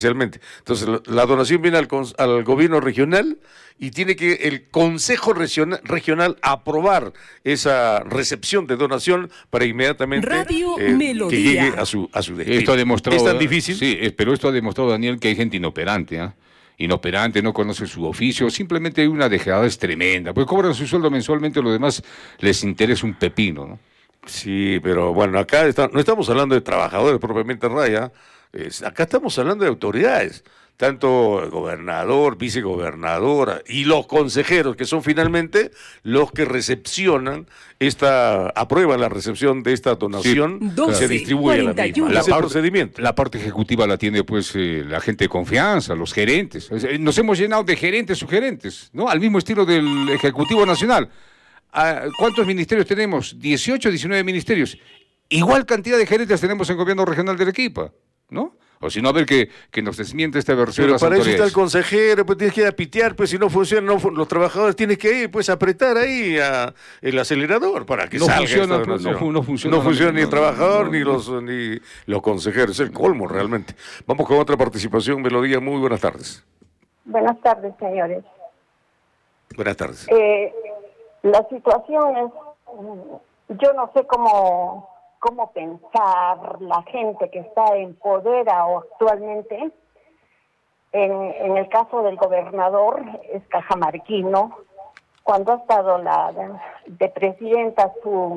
Especialmente. Entonces, la donación viene al gobierno regional y tiene que el Consejo Regional aprobar esa recepción de donación para inmediatamente Radio que llegue Melodía. a su destino. Esto ha demostrado, ¿Es tan difícil? Sí, pero esto ha demostrado, Daniel, que hay gente inoperante, ¿ah? Inoperante, no conoce su oficio, simplemente hay una dejadez tremenda, pues cobran su sueldo mensualmente, lo demás les interesa un pepino, ¿no? Sí, pero bueno, acá no estamos hablando de trabajadores propiamente raya, acá estamos hablando de autoridades, tanto el gobernador, vicegobernadora y los consejeros, que son finalmente los que aprueban la recepción de esta donación Sí, que se distribuye a la misma. 41. Ese procedimiento. La parte ejecutiva la tiene pues la gente de confianza, los gerentes. Nos hemos llenado de gerentes sugerentes, ¿no? Al mismo estilo del Ejecutivo Nacional. ¿Cuántos ministerios tenemos? 18, 19 ministerios. Igual cantidad de gerentes tenemos en el gobierno regional de Arequipa, ¿no? O si no, a ver que nos desmiente esta versión de Pero las para eso está el autoridades. consejero, pues tienes que ir a pitear, pues si no funciona, los trabajadores tienes que ir, pues a apretar ahí el acelerador para que No salga funciona, esta pues, donación. no funciona. No funciona ni el No, trabajador no, ni los consejeros, es el colmo realmente. Vamos con otra participación, Melodía, muy buenas tardes. Buenas tardes, señores. Buenas tardes. La situación es, yo no sé cómo pensar la gente que está en poder actualmente. En el caso del gobernador, es cajamarquino, cuando ha estado de presidenta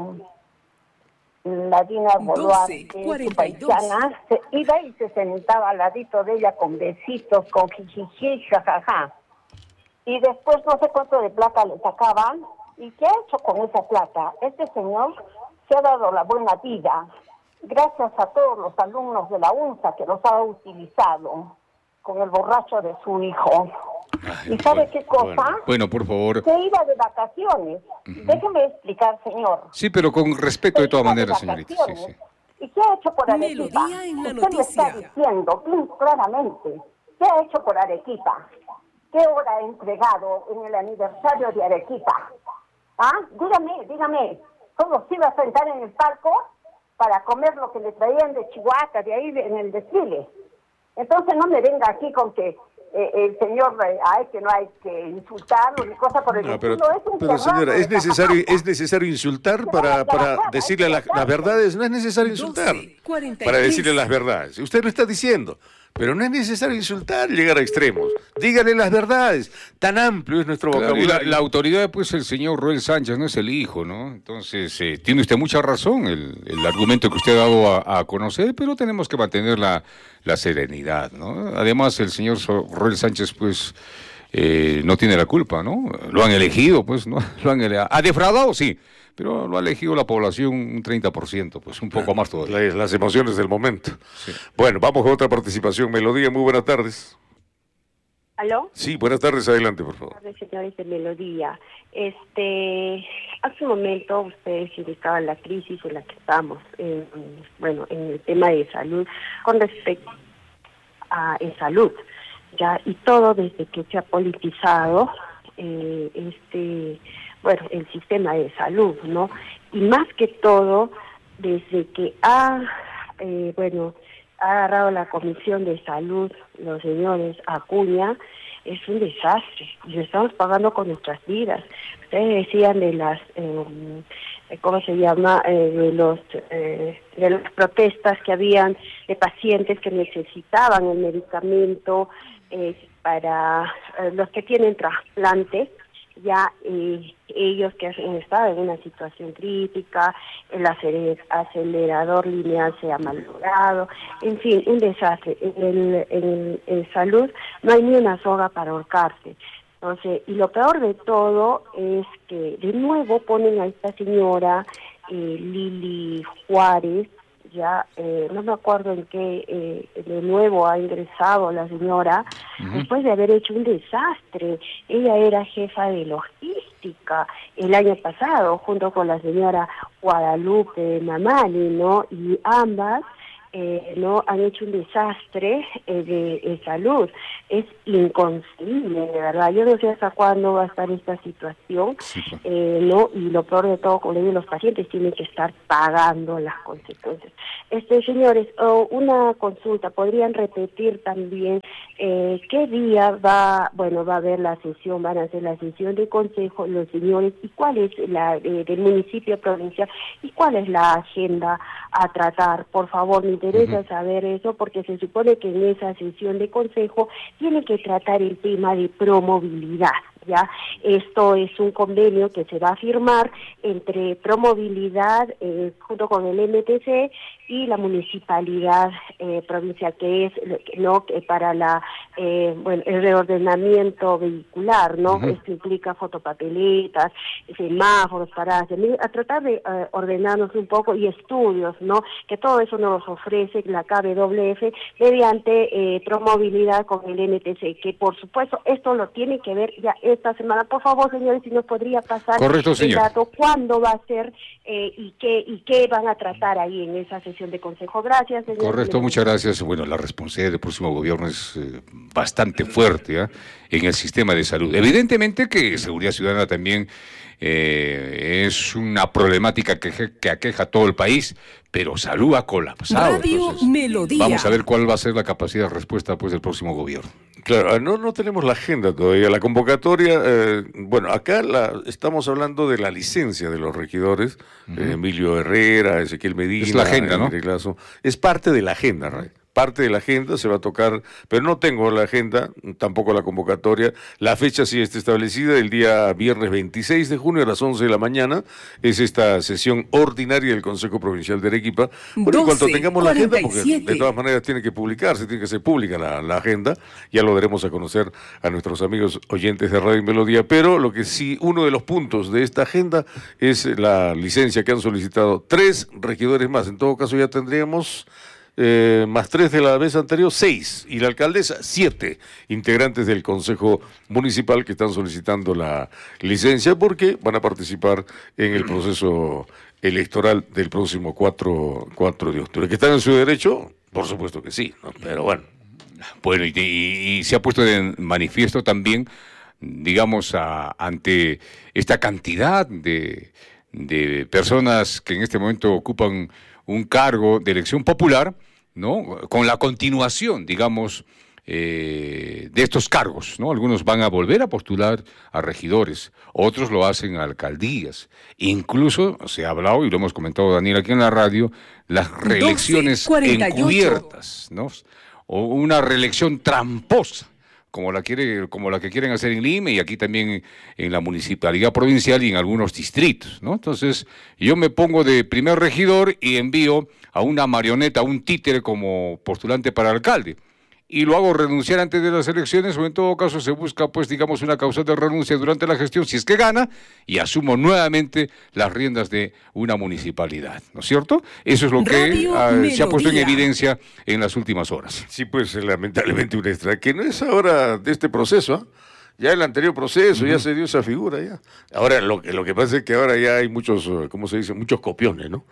la Dina Boluarte, su 42. paisana, se iba y se sentaba al ladito de ella con besitos, con jijiji, jajaja. Y después no sé cuánto de plata le sacaban. ¿Y qué ha hecho con esa plata? Este señor se ha dado la buena vida, gracias a todos los alumnos de la UNSA que los ha utilizado con el borracho de su hijo. Ay, ¿Y sabe qué cosa? Bueno, por favor. Se iba de vacaciones. Déjeme explicar, señor. Sí, pero con respeto de todas maneras, señorita. Sí, Vacaciones. sí. ¿Y qué ha hecho por Arequipa? Melodía en la Usted me está noticia. diciendo bien claramente, ¿qué ha hecho por Arequipa? ¿Qué hora ha entregado en el aniversario de Arequipa? ¿Ah? Dígame, ¿cómo se iba a sentar en el palco para comer lo que le traían de Chihuahua, de ahí en el desfile? Entonces no me venga aquí con que el señor, que no hay que insultarlo ni cosa por el estilo. Es un Pero serrano señora, de ¿es necesario insultar para decirle las verdades? No es necesario insultar 12:43. para decirle las verdades. Usted lo está diciendo, pero no es necesario insultar, llegar a extremos. Dígale las verdades. Tan amplio es nuestro Claro, y vocabulario. la autoridad, pues, el señor Roel Sánchez, no es el hijo, ¿no? Entonces, tiene usted mucha razón, el argumento que usted ha dado a conocer, pero tenemos que mantener la serenidad, ¿no? Además, el señor Roel Sánchez, pues, no tiene la culpa, ¿no? Lo han elegido, pues, ¿no? ¿Ha defraudado? Sí, pero lo ha elegido la población un 30%, pues, un poco más todavía. Las emociones del momento. Sí. Bueno, vamos con otra participación. Melodía, muy buenas tardes. ¿Aló? Sí, buenas tardes, adelante, por favor. Buenas tardes, señores de Melodía. Hace un momento ustedes indicaban la crisis en la que estamos, en el tema de salud, con respecto a salud, ya, y todo desde que se ha politizado el sistema de salud, ¿no? Y más que todo, desde que ha agarrado la Comisión de Salud, los señores Acuña, es un desastre. Y lo estamos pagando con nuestras vidas. Ustedes decían de las, ¿cómo se llama? De las protestas que habían de pacientes que necesitaban el medicamento para los que tienen trasplante. Ya ellos que han estado en una situación crítica, el acelerador lineal se ha malogrado, en fin, un desastre. En salud no hay ni una soga para ahorcarse. Entonces, y lo peor de todo es que de nuevo ponen a esta señora Lili Juárez, ya no me acuerdo en qué de nuevo ha ingresado la señora, después de haber hecho un desastre. Ella era jefa de logística el año pasado, junto con la señora Guadalupe Mamani, ¿no? Y ambas no han hecho un desastre de salud. Es inconcebible, de verdad. Yo no sé hasta cuándo va a estar esta situación, Sí, pues. no, y lo peor de todo, como le digo, los pacientes tienen que estar pagando las consecuencias. Señores, una consulta, ¿podrían repetir también qué día va a haber la sesión, van a hacer la sesión de consejo los señores, y cuál es la del municipio provincial, y cuál es la agenda a tratar? Por favor, me interesa saber eso, porque se supone que en esa sesión de consejo tiene que tratar el tema de promovilidad. ¿Ya? Esto es un convenio que se va a firmar entre Promovilidad junto con el MTC y la municipalidad provincial, que es para el reordenamiento vehicular, ¿no? Esto implica fotopapeletas, semáforos, paradas, a tratar de ordenarnos un poco, y estudios, ¿no? Que todo eso nos ofrece la KWF mediante Promovilidad con el MTC, que por supuesto esto lo tiene que ver ya esta semana. Por favor, señores, si nos podría pasar el dato, cuándo va a ser y qué van a tratar ahí en esa sesión de consejo. Gracias, señor. Correcto, muchas gracias. Bueno, la responsabilidad del próximo gobierno es bastante fuerte en el sistema de salud. Evidentemente que seguridad ciudadana también es una problemática que aqueja a todo el país, pero salud ha colapsado. Radio Melodía. Vamos a ver cuál va a ser la capacidad de respuesta del próximo gobierno. Claro, no tenemos la agenda todavía. La convocatoria, acá estamos hablando de la licencia de los regidores, Emilio Herrera, Ezequiel Medina. Es la agenda, ¿no? Glazo. Es parte de la agenda, Ray. Parte de la agenda se va a tocar, pero no tengo la agenda, tampoco la convocatoria. La fecha sí está establecida, el día viernes 26 de junio a las 11 de la mañana, es esta sesión ordinaria del Consejo Provincial de Arequipa. Bueno, en cuanto tengamos la agenda, porque de todas maneras tiene que publicarse, tiene que ser pública la agenda, ya lo daremos a conocer a nuestros amigos oyentes de Radio Melodía, pero lo que sí, uno de los puntos de esta agenda es la licencia que han solicitado 3 regidores más. En todo caso ya tendríamos... más 3 de la vez anterior, 6, y la alcaldesa, 7 integrantes del Consejo Municipal que están solicitando la licencia porque van a participar en el proceso electoral del próximo 4 de octubre. ¿Que están en su derecho? Por supuesto que sí, ¿no? Pero bueno. Bueno, y se ha puesto de manifiesto también, digamos, ante esta cantidad de personas que en este momento ocupan un cargo de elección popular, ¿no? Con la continuación, digamos, de estos cargos, ¿no? Algunos van a volver a postular a regidores, otros lo hacen a alcaldías. Incluso se ha hablado, y lo hemos comentado Daniel aquí en la radio, las reelecciones encubiertas, ¿no? O una reelección tramposa, como la que quieren hacer en Lima y aquí también en la municipalidad provincial y en algunos distritos, ¿no? Entonces, yo me pongo de primer regidor y envío a una marioneta, a un títere como postulante para alcalde. Y lo hago renunciar antes de las elecciones, o en todo caso se busca, pues, digamos, una causa de renuncia durante la gestión, si es que gana, y asumo nuevamente las riendas de una municipalidad, ¿no es cierto? Eso es lo que se ha puesto en evidencia en las últimas horas. Sí, pues, lamentablemente un extra, que no es ahora de este proceso, ya el anterior proceso, ya se dio esa figura, ya. Ahora, lo que pasa es que ahora ya hay muchos, ¿cómo se dice? Muchos copiones, ¿no?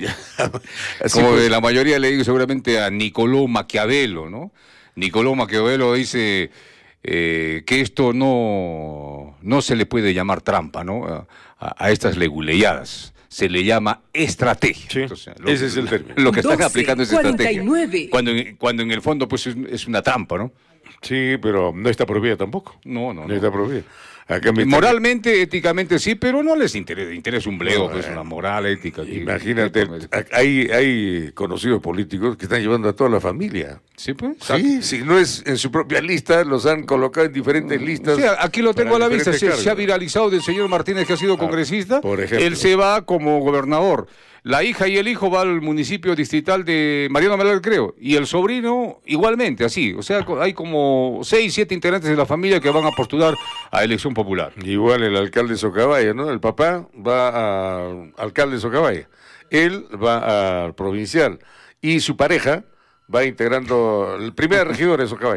Como pues, de la mayoría le digo seguramente a Nicolò Maquiavelo, ¿no? Nicolò Maquiavelo dice que esto no se le puede llamar trampa, ¿no? A estas leguleyadas. Se le llama estrategia. Sí, entonces, ese es el término. Lo que están aplicando es estrategia. Cuando en el fondo pues es una trampa, ¿no? Sí, pero no está prohibida tampoco. No está prohibida. Moralmente, éticamente sí, pero no les interesa un bledo, pues una moral, ética. Imagínate, hay conocidos políticos que están llevando a toda la familia. Sí, pues. Sí, si no es en su propia lista, los han colocado en diferentes listas. Sí, aquí lo tengo a la vista, se ha viralizado del señor Martínez, que ha sido congresista. Por ejemplo. Él se va como gobernador. La hija y el hijo va al municipio distrital de Mariano Melar, creo, y el sobrino igualmente, así. O sea, hay como 6, 7 integrantes de la familia que van a postular a elección popular. Igual el alcalde de Socabaya, ¿no? El papá va al alcalde de Socabaya, él va al provincial, y su pareja va integrando el primer regidor de Socabaya.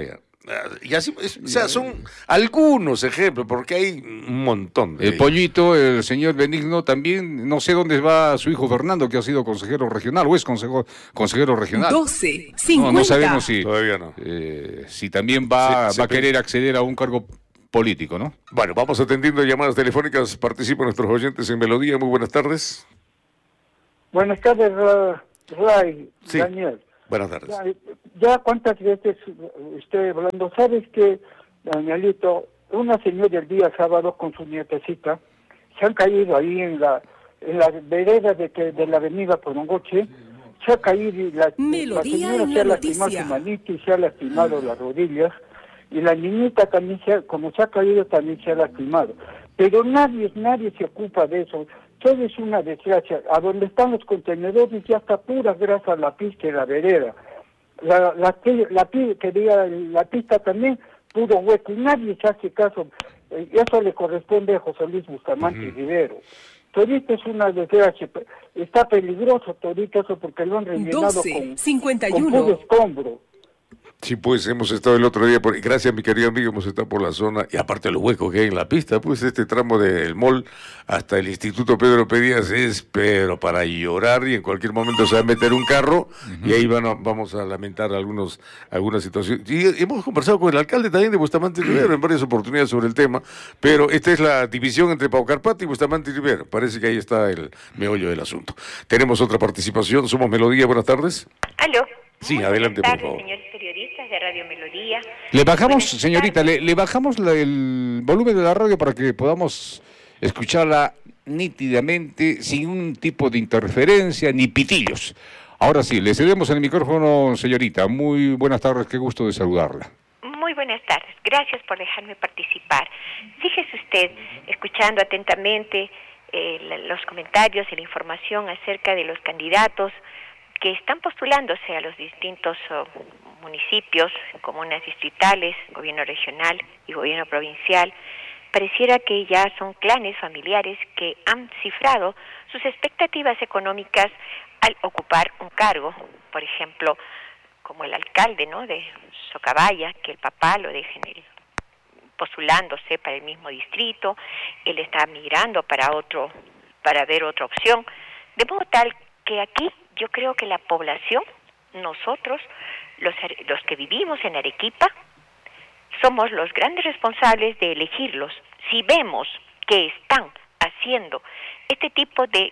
Y así, o sea, son algunos ejemplos, porque hay un montón de El ellos. Pollito, el señor Benigno también, no sé dónde va su hijo Fernando, que ha sido consejero regional, o es consejero regional. 12:50. No sabemos si, Todavía no. si también va Se a querer acceder a un cargo político, ¿no? Bueno, vamos atendiendo llamadas telefónicas. Participan nuestros oyentes en Melodía. Muy buenas tardes. Buenas tardes, Ray, Sí. Daniel. Buenas tardes. Ya cuántas veces estoy hablando. ¿Sabes que, Danielito, una señora el día sábado con su nietecita se han caído ahí en la vereda de la avenida Porongoche? Se ha caído y la Melodía señora en se ha la lastimado noticia. su manito y se ha lastimado las rodillas. Y la niñita también, como se ha caído, también se ha lastimado. Pero nadie se ocupa de eso. Todo es una desgracia. A donde están los contenedores ya está pura grasa la pista y la vereda. La pista también, puro hueco. Y nadie se hace caso. Eso le corresponde a José Luis Bustamante Rivero. Todito es una desgracia. Está peligroso todito eso porque lo han rellenado con 12:51. puro escombro. Sí, pues hemos estado el otro día, gracias mi querido amigo, hemos estado por la zona, y aparte de los huecos que hay en la pista, pues este tramo del mall hasta el Instituto Pedro Pedías es, pero para llorar, y en cualquier momento se va a meter un carro, y ahí vamos a lamentar algunas situaciones. Y hemos conversado con el alcalde también de Bustamante Rivero en varias oportunidades sobre el tema, pero esta es la división entre Paucarpata y Bustamante Rivero. Parece que ahí está el meollo del asunto. Tenemos otra participación, somos Melodía, buenas tardes. Aló. Sí, Muy adelante, buenas por tardes, favor. señores periodistas de Radio Melodía. Le bajamos, Buenas señorita, tardes. le bajamos el volumen de la radio para que podamos escucharla nítidamente, sin un tipo de interferencia ni pitillos. Ahora sí, le cedemos el micrófono, señorita. Muy buenas tardes, qué gusto de saludarla. Muy buenas tardes. Gracias por dejarme participar. Fíjese usted, escuchando atentamente los comentarios y la información acerca de los candidatos que están postulándose a los distintos municipios, comunas distritales, gobierno regional y gobierno provincial, pareciera que ya son clanes familiares que han cifrado sus expectativas económicas al ocupar un cargo, por ejemplo, como el alcalde, ¿no?, de Socabaya, que el papá lo deje postulándose para el mismo distrito, él está migrando para ver otra opción, de modo tal que aquí yo creo que la población, nosotros, los que vivimos en Arequipa, somos los grandes responsables de elegirlos. Si vemos que están haciendo este tipo de,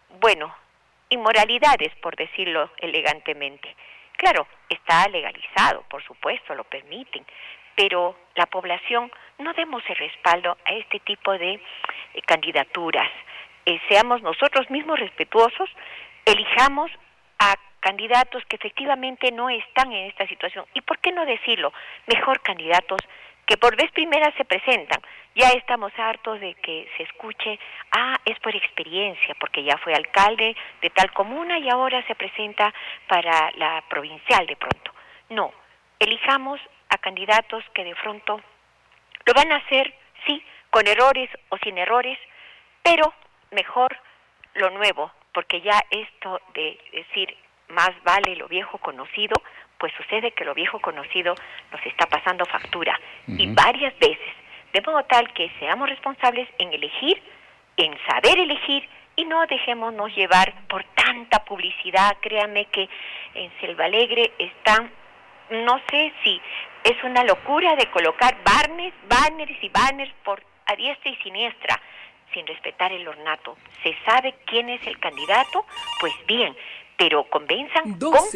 inmoralidades, por decirlo elegantemente, claro, está legalizado, por supuesto, lo permiten, pero la población no demos el respaldo a este tipo de candidaturas. Seamos nosotros mismos respetuosos, elijamos a candidatos que efectivamente no están en esta situación. ¿Y por qué no decirlo? Mejor candidatos que por vez primera se presentan. Ya estamos hartos de que se escuche, es por experiencia, porque ya fue alcalde de tal comuna y ahora se presenta para la provincial de pronto. No, elijamos a candidatos que de pronto lo van a hacer, sí, con errores o sin errores, pero mejor lo nuevo, porque ya esto de decir más vale lo viejo conocido, pues sucede que lo viejo conocido nos está pasando factura, y varias veces, de modo tal que seamos responsables en elegir, en saber elegir, y no dejémonos llevar por tanta publicidad. Créanme que en Selva Alegre están, no sé si es una locura de colocar banners y banners por a diestra y siniestra, sin respetar el ornato. Se sabe quién es el candidato, pues bien, pero convenzan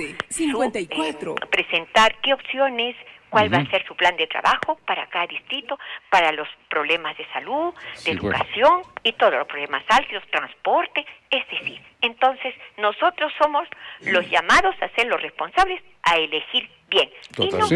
12:54. con presentar qué opciones, cuál va a ser su plan de trabajo para cada distrito, para los problemas de salud, de educación y todos los problemas álgidos, transporte, es decir, entonces nosotros somos los llamados a ser los responsables a elegir bien. Total. Y no, Sí,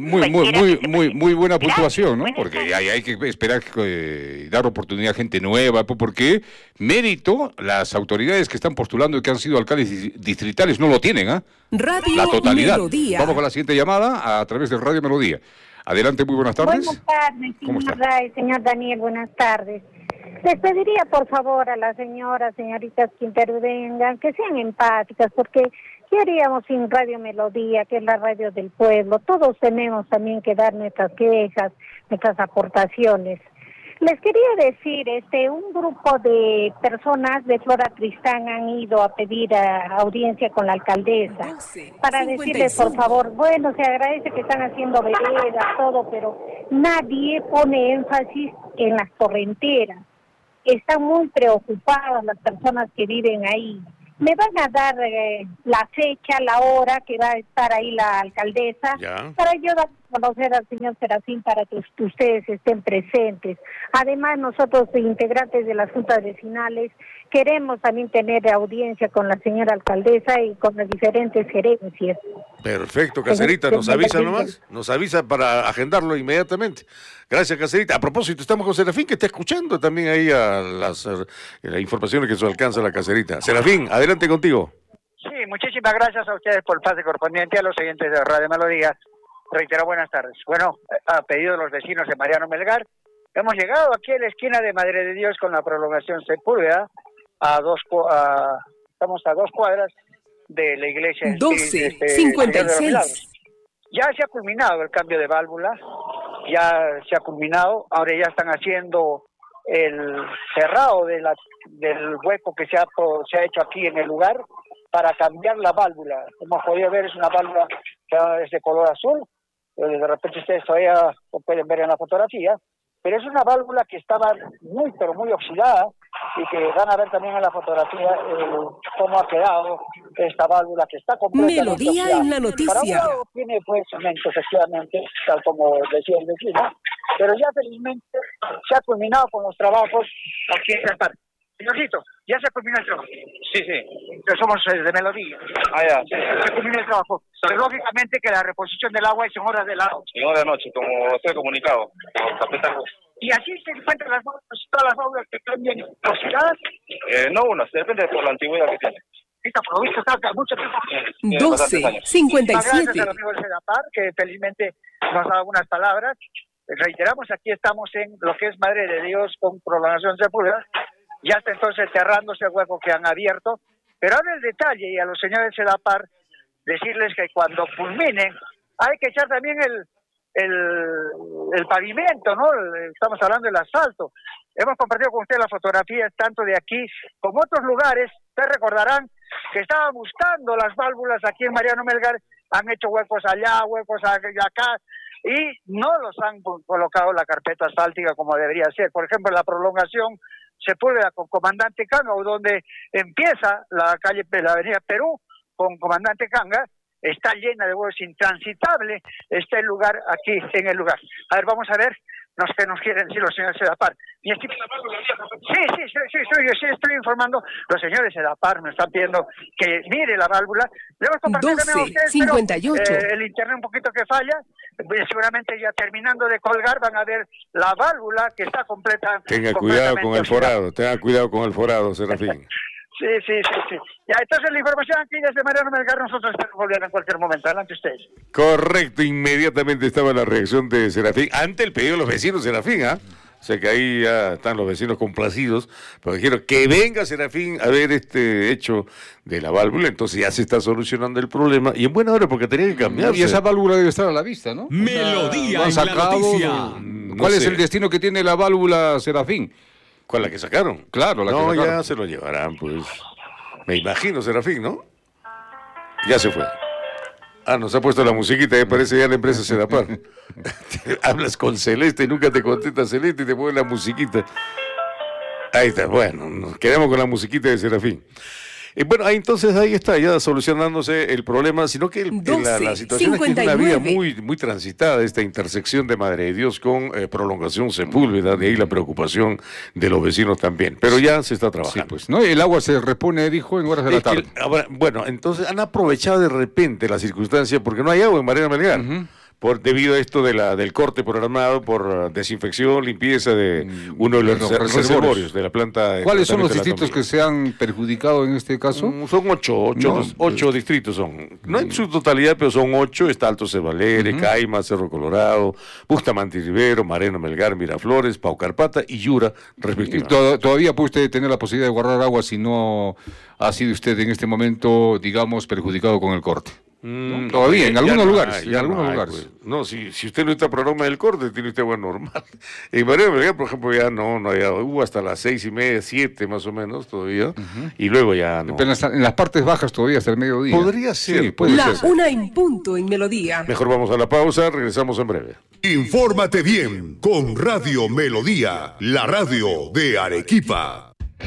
muy buena puntuación, ¿no? Porque hay que esperar dar oportunidad a gente nueva, porque mérito, las autoridades que están postulando y que han sido alcaldes distritales no lo tienen, Radio la totalidad. Melodía. Vamos con la siguiente llamada a través de Radio Melodía. Adelante, muy buenas tardes. Buenas tardes, ¿Cómo señor está? Ray, señor Daniel, buenas tardes. Les pediría por favor a las señoritas que intervengan, que sean empáticas, porque ¿qué haríamos sin Radio Melodía, que es la radio del pueblo? Todos tenemos también que dar nuestras quejas, nuestras aportaciones. Les quería decir, un grupo de personas de Flora Tristán han ido a pedir audiencia con la alcaldesa para decirles, por favor, bueno, se agradece que están haciendo veredas, todo, pero nadie pone énfasis en las torrenteras. Están muy preocupadas las personas que viven ahí. Me van a dar la fecha, la hora que va a estar ahí la alcaldesa, para yo dar a conocer al señor Serafín para que ustedes estén presentes. Además, nosotros, integrantes de las juntas vecinales, queremos también tener audiencia con la señora alcaldesa y con las diferentes gerencias. Perfecto, Caserita, nos avisa nomás, nos avisa para agendarlo inmediatamente. Gracias, Caserita. A propósito, estamos con Serafín, que está escuchando también ahí a las informaciones que se alcanza la Caserita. Serafín, adelante contigo. Sí, muchísimas gracias a ustedes por el pase correspondiente, a los oyentes de Radio Melodía. Reitero, buenas tardes. Bueno, a pedido de los vecinos de Mariano Melgar, hemos llegado aquí a la esquina de Madre de Dios con la prolongación Sepúlveda, estamos a 2 cuadras de la iglesia 12:56. Ya se ha culminado el cambio de válvula, ya se ha culminado, ahora ya están haciendo el cerrado del hueco que se ha hecho aquí en el lugar para cambiar la válvula. Como podido ver, es una válvula que es de color azul, de repente ustedes todavía lo pueden ver en la fotografía, pero es una válvula que estaba muy, pero muy oxidada, y que van a ver también en la fotografía cómo ha quedado esta válvula, que está completamente Melodía oxidada. en la noticia. Para un lado tiene pues cemento, efectivamente, tal como decía el vecino, pero ya felizmente se ha culminado con los trabajos aquí en esta parte. Señorcito, ¿ya se culminó el trabajo? Sí. Somos de Melodía. Ya. Se culminó el trabajo. Pero lógicamente que la reposición del agua es en horas de la noche. En hora de noche, como se ha comunicado. ¿Y así se encuentran todas las válvulas que están bien oxidadas? No unas, depende por la antigüedad que tiene. Esta por lo visto está mucho tiempo. 12:57. Gracias al amigo del CEDAPAR, que felizmente nos ha dado algunas palabras. Reiteramos, aquí estamos en lo que es Madre de Dios con prolongación de Sepúlveda. Ya está entonces cerrándose el hueco que han abierto. Pero ahora el detalle, y a los señores del CEDAPAR, decirles que cuando culminen, hay que echar también el pavimento, ¿no? Estamos hablando del asfalto. Hemos compartido con ustedes las fotografías tanto de aquí como otros lugares. Ustedes recordarán que estaban buscando las válvulas aquí en Mariano Melgar, han hecho huecos allá, huecos acá, y no los han colocado en la carpeta asfáltica como debería ser. Por ejemplo, la prolongación Sepúlveda con Comandante Canga, o donde empieza la avenida Perú con Comandante Canga, está llena de huecos, intransitable está el lugar aquí en el lugar. A ver, vamos a ver que nos quieren decir los señores Sedapar. Sí, yo sí estoy informando. Los señores Sedapar me están pidiendo que mire la válvula. Le hemos compartido también a ustedes, 58. El internet un poquito que falla. Seguramente ya terminando de colgar van a ver la válvula que está completa. Tenga cuidado con el forado, Serafín. Sí. Ya, entonces la información aquí desde Mariano Melgar, nosotros esperamos volver en cualquier momento. Adelante ustedes. Correcto, inmediatamente estaba la reacción de Serafín, ante el pedido de los vecinos, Serafín, O sea que ahí ya están los vecinos complacidos, pero dijeron que venga Serafín a ver este hecho de la válvula, entonces ya se está solucionando el problema, y en buena hora porque tenía que cambiarse. Y esa válvula debe estar a la vista, ¿no? Melodía en la noticia. ¿Cuál es el destino que tiene la válvula, Serafín? ¿Cuál, la que sacaron? Claro, la que sacaron. No, ya se lo llevarán, pues. Me imagino, Serafín, ¿no? Ya se fue. Nos ha puesto la musiquita, parece ya la empresa Sedapar. Hablas con Celeste y nunca te contesta Celeste y te pone la musiquita. Ahí está, bueno, nos quedamos con la musiquita de Serafín. Bueno, entonces ahí está, ya solucionándose el problema, sino que la situación es que es una vía muy transitada, esta intersección de Madre de Dios con prolongación Sepúlveda, de ahí la preocupación de los vecinos también, pero ya se está trabajando. Sí, pues, ¿no? El agua se repone, dijo, en horas de la tarde. Bueno, entonces han aprovechado de repente la circunstancia, porque no hay agua en Mariano Melgar. debido a esto del corte programado por desinfección, limpieza de uno de los reservorios de la planta. ¿Cuáles son los distritos que se han perjudicado en este caso? Son ocho distritos son. No en su totalidad, pero son 8. Está Alto Cebalere, Caima, Cerro Colorado, Bustamante y Rivero, Mariano Melgar, Miraflores, Paucarpata y Yura, respectivamente. ¿Todavía puede usted tener la posibilidad de guardar agua si no ha sido usted en este momento, digamos, perjudicado con el corte? Todavía, en algunos lugares. Pues. No, si usted no está programa del corte, tiene usted agua normal. En Mariano Melgar, por ejemplo, ya no hay agua. Hubo hasta las 6:30, 7 más o menos todavía. Y luego ya no. Pero en las partes bajas todavía hasta el mediodía. Podría ser. Sí, puede ser. 1:00 en Melodía. Mejor vamos a la pausa, regresamos en breve. Infórmate bien con Radio Melodía, la radio de Arequipa.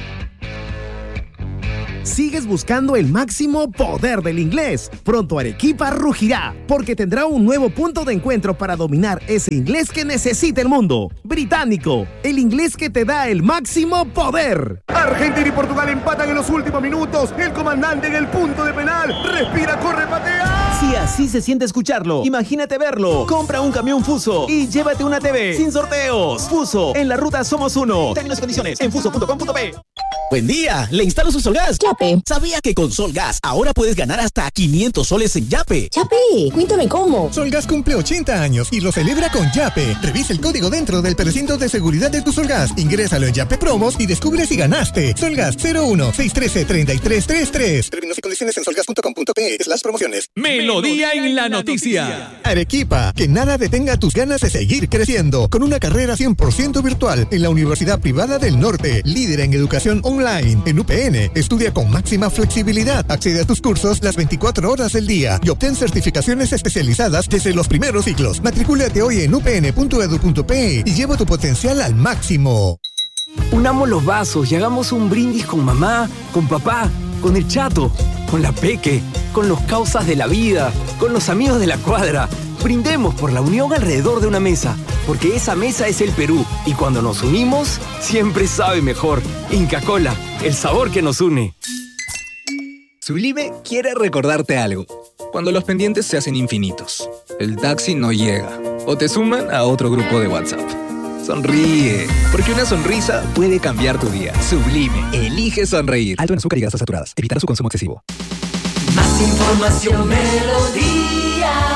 ¿Sigues buscando el máximo poder del inglés? Pronto Arequipa rugirá, porque tendrá un nuevo punto de encuentro para dominar ese inglés que necesita el mundo. Británico, el inglés que te da el máximo poder. Argentina y Portugal empatan en los últimos minutos. El comandante en el punto de penal. Respira, corre, patea. Si así se siente escucharlo, imagínate verlo. Compra un camión Fuso y llévate una TV sin sorteos. Fuso, en la ruta somos uno. Términos y condiciones en fuso.com.pe. Buen día, ¿le instalo su Solgas? Yape. ¿Sabía que con Solgas ahora puedes ganar hasta 500 soles en Yape? Yape, cuéntame cómo. Solgas cumple 80 años y lo celebra con Yape. Revisa el código dentro del precinto de seguridad de tu Solgas. Ingrésalo en Yape Promos y descubre si ganaste. Solgas 01-613-3333. Términos y condiciones en solgas.com.pe/promociones. Melodía en la noticia. Arequipa, que nada detenga tus ganas de seguir creciendo. Con una carrera 100% virtual en la Universidad Privada del Norte, líder en educación online. En UPN, estudia con máxima flexibilidad. Accede a tus cursos las 24 horas del día y obtén certificaciones especializadas desde los primeros ciclos. Matricúlate hoy en upn.edu.pe y lleva tu potencial al máximo. Unamos los vasos y hagamos un brindis con mamá, con papá, con el chato, con la peque, con los causas de la vida, con los amigos de la cuadra. Brindemos por la unión alrededor de una mesa, porque esa mesa es el Perú, y cuando nos unimos, siempre sabe mejor. Inca Kola, el sabor que nos une. Sublime quiere recordarte algo. Cuando los pendientes se hacen infinitos, el taxi no llega, o te suman a otro grupo de WhatsApp. Sonríe, porque una sonrisa puede cambiar tu día. Sublime, elige sonreír. Alto en azúcar y grasas saturadas. Evitar su consumo excesivo. Más información, Melodía.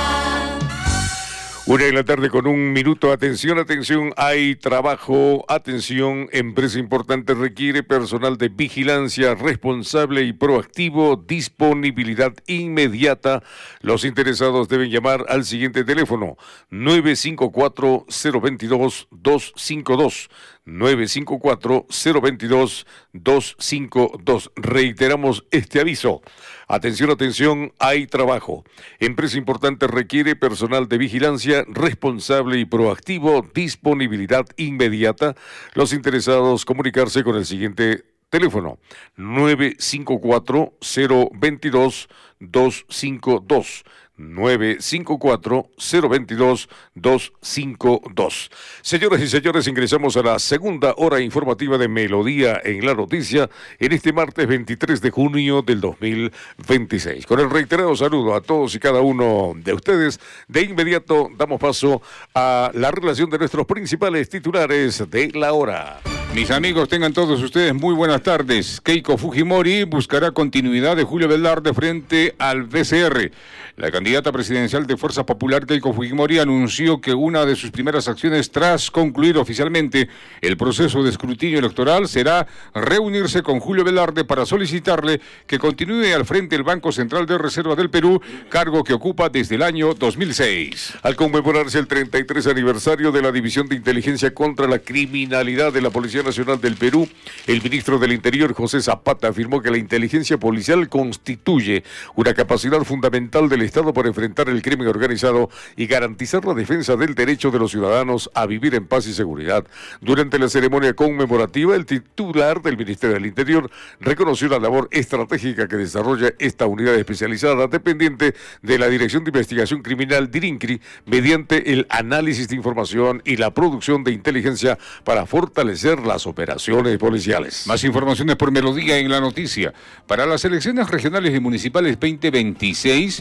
1:00 con 1 minuto. Atención, hay trabajo. Atención, empresa importante requiere personal de vigilancia responsable y proactivo. Disponibilidad inmediata. Los interesados deben llamar al siguiente teléfono: 954-022-252. 954-022-252. Reiteramos este aviso. Atención, hay trabajo. Empresa importante requiere personal de vigilancia responsable y proactivo. Disponibilidad inmediata. Los interesados comunicarse con el siguiente teléfono: 954-022-252. 954-022-252. Señoras y señores, ingresamos a la segunda hora informativa de Melodía en la Noticia en este martes 23 de junio del 2026. Con el reiterado saludo a todos y cada uno de ustedes, de inmediato damos paso a la relación de nuestros principales titulares de la hora. Mis amigos, tengan todos ustedes muy buenas tardes. Keiko Fujimori buscará continuidad de Julio Velarde frente al VCR. La candidata presidencial de Fuerza Popular, Keiko Fujimori, anunció que una de sus primeras acciones tras concluir oficialmente el proceso de escrutinio electoral será reunirse con Julio Velarde para solicitarle que continúe al frente del Banco Central de Reserva del Perú, cargo que ocupa desde el año 2006. Al conmemorarse el 33 aniversario de la División de Inteligencia contra la Criminalidad de la Policía Nacional del Perú, el ministro del Interior, José Zapata, afirmó que la inteligencia policial constituye una capacidad fundamental del Estado para enfrentar el crimen organizado y garantizar la defensa del derecho de los ciudadanos a vivir en paz y seguridad. Durante la ceremonia conmemorativa, el titular del Ministerio del Interior reconoció la labor estratégica que desarrolla esta unidad especializada dependiente de la Dirección de Investigación Criminal DIRINCRI mediante el análisis de información y la producción de inteligencia para fortalecer las operaciones policiales. Más informaciones por Melodía en la Noticia. Para las elecciones regionales y municipales 2026,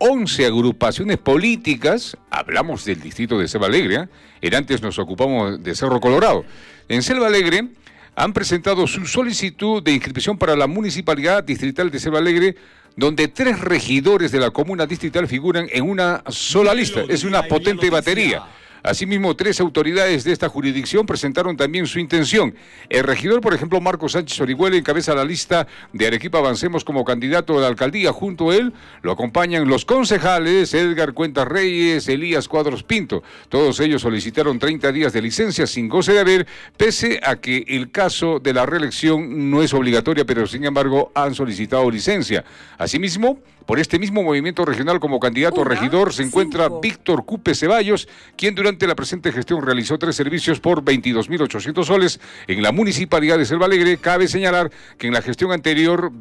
11 agrupaciones políticas, hablamos del distrito de Selva Alegre, antes nos ocupamos de Cerro Colorado. En Selva Alegre han presentado su solicitud de inscripción para la Municipalidad Distrital de Selva Alegre, donde 3 regidores de la comuna distrital figuran en una sola lista. Es una potente batería. Asimismo, 3 autoridades de esta jurisdicción presentaron también su intención. El regidor, por ejemplo, Marcos Sánchez Orihuela, encabeza la lista de Arequipa Avancemos como candidato a la alcaldía. Junto a él lo acompañan los concejales Edgar Cuentas Reyes, Elías Cuadros Pinto. Todos ellos solicitaron 30 días de licencia sin goce de haber, pese a que el caso de la reelección no es obligatoria, pero sin embargo han solicitado licencia. Asimismo, por este mismo movimiento regional como candidato a regidor se encuentra Víctor Cupe Ceballos, quien durante la presente gestión realizó 3 servicios por 22.800 soles en la Municipalidad de Selva Alegre. Cabe señalar que en la gestión anterior,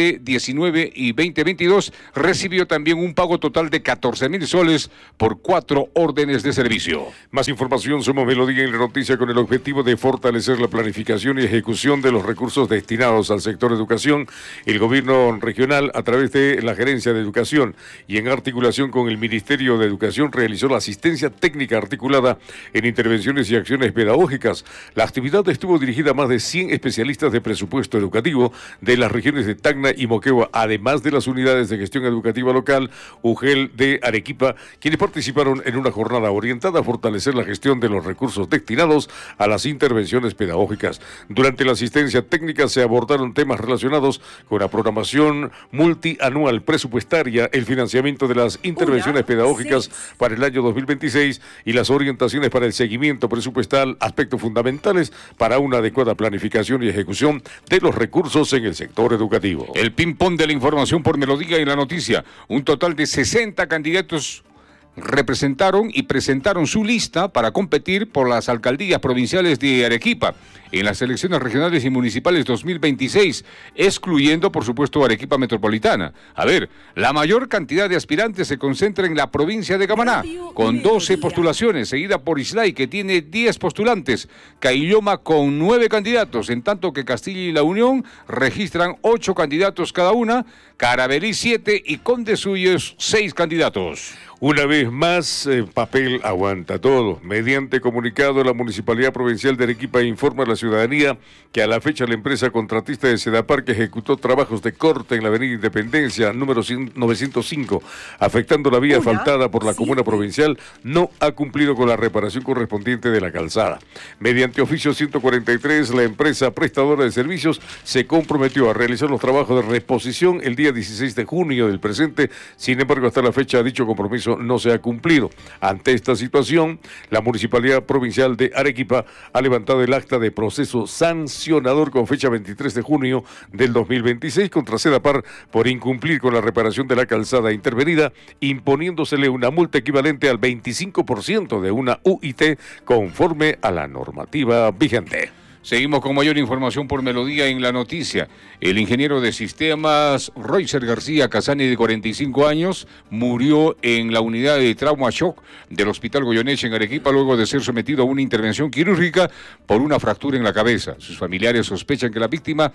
2019 y 2022, recibió también un pago total de 14.000 soles por 4 órdenes de servicio. Más información, somos Melodía en la noticia con el objetivo de fortalecer la planificación y ejecución de los recursos destinados al sector educación. El gobierno regional, a través de la Gerencia de Educación y en articulación con el Ministerio de Educación, realizó la asistencia técnica articulada en intervenciones y acciones pedagógicas. La actividad estuvo dirigida a más de 100 especialistas de presupuesto educativo de las regiones de Tacna y Moquegua, además de las unidades de gestión educativa local UGEL de Arequipa, quienes participaron en una jornada orientada a fortalecer la gestión de los recursos destinados a las intervenciones pedagógicas. Durante la asistencia técnica se abordaron temas relacionados con la programación multianual presupuestaria, el financiamiento de las intervenciones pedagógicas para el año 2026 y las orientaciones para el seguimiento presupuestal, aspectos fundamentales para una adecuada planificación y ejecución de los recursos en el sector educativo. El ping-pong de la información por Melodía y la noticia. Un total de 60 candidatos representaron y presentaron su lista para competir por las alcaldías provinciales de Arequipa en las elecciones regionales y municipales 2026, excluyendo, por supuesto, Arequipa Metropolitana. A ver, la mayor cantidad de aspirantes se concentra en la provincia de Camaná, con 12 postulaciones, seguida por Islay, que tiene 10 postulantes, Caylloma con 9 candidatos, en tanto que Castilla y La Unión registran 8 candidatos cada una, Carabalí 7 y Condesuyos 6 candidatos. Una vez más, papel aguanta todo. Mediante comunicado, la Municipalidad Provincial de Arequipa informa a la ciudadanía que a la fecha la empresa contratista de Sedapar, que ejecutó trabajos de corte en la avenida Independencia, número 905, afectando la vía asfaltada por la comuna provincial, no ha cumplido con la reparación correspondiente de la calzada. Mediante oficio 143, la empresa prestadora de servicios se comprometió a realizar los trabajos de reposición el día 16 de junio del presente. Sin embargo, hasta la fecha dicho compromiso no se ha cumplido. Ante esta situación, la Municipalidad Provincial de Arequipa ha levantado el acta de proceso sancionador con fecha 23 de junio del 2026 contra Sedapar por incumplir con la reparación de la calzada intervenida, imponiéndosele una multa equivalente al 25% de una UIT conforme a la normativa vigente. Seguimos con mayor información por Melodía en la noticia. El ingeniero de sistemas Roycer García Casani, de 45 años, murió en la unidad de trauma shock del Hospital Goyeneche en Arequipa luego de ser sometido a una intervención quirúrgica por una fractura en la cabeza. Sus familiares sospechan que la víctima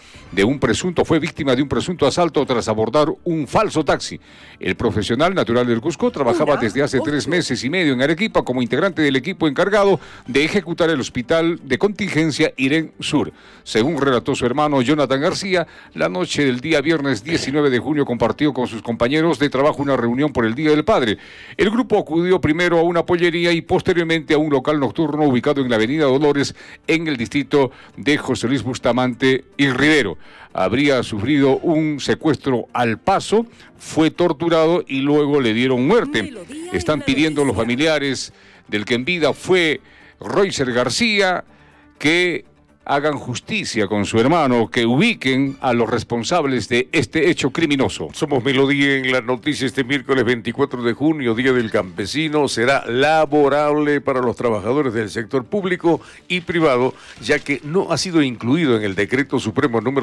fue víctima de un presunto asalto tras abordar un falso taxi. El profesional natural del Cusco trabajaba desde hace 3 meses y medio en Arequipa como integrante del equipo encargado de ejecutar el hospital de contingencia Irene Sur. Según relató su hermano Jonathan García, la noche del día viernes 19 de junio compartió con sus compañeros de trabajo una reunión por el Día del Padre. El grupo acudió primero a una pollería y posteriormente a un local nocturno ubicado en la avenida Dolores, en el distrito de José Luis Bustamante y Rivero. Habría sufrido un secuestro al paso, fue torturado y luego le dieron muerte. Están pidiendo los familiares del que en vida fue Roycer García que hagan justicia con su hermano, que ubiquen a los responsables de este hecho criminoso. Somos Melodía en la noticia. Este miércoles 24 de junio, Día del Campesino, será laborable para los trabajadores del sector público y privado, ya que no ha sido incluido en el Decreto Supremo número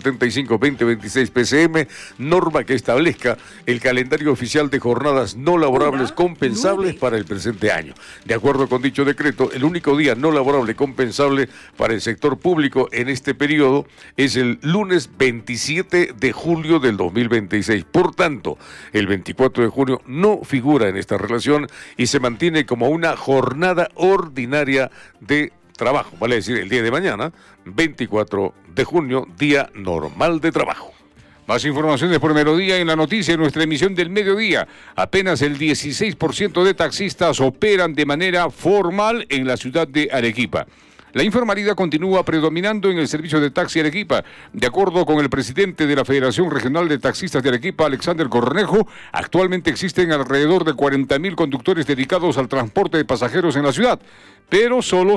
075-2026 PCM, norma que establezca el calendario oficial de jornadas no laborables compensables para el presente año. De acuerdo con dicho decreto, el único día no laborable compensable para el sector sector público en este periodo es el lunes 27 de julio del 2026. Por tanto, el 24 de junio no figura en esta relación y se mantiene como una jornada ordinaria de trabajo, vale decir, el día de mañana, 24 de junio, día normal de trabajo. Más informaciones por Melodía en la noticia en nuestra emisión del mediodía. Apenas el 16% de taxistas operan de manera formal en la ciudad de Arequipa. La informalidad continúa predominando en el servicio de taxi Arequipa. De acuerdo con el presidente de la Federación Regional de Taxistas de Arequipa, Alexander Cornejo, actualmente existen alrededor de 40.000 conductores dedicados al transporte de pasajeros en la ciudad, pero solo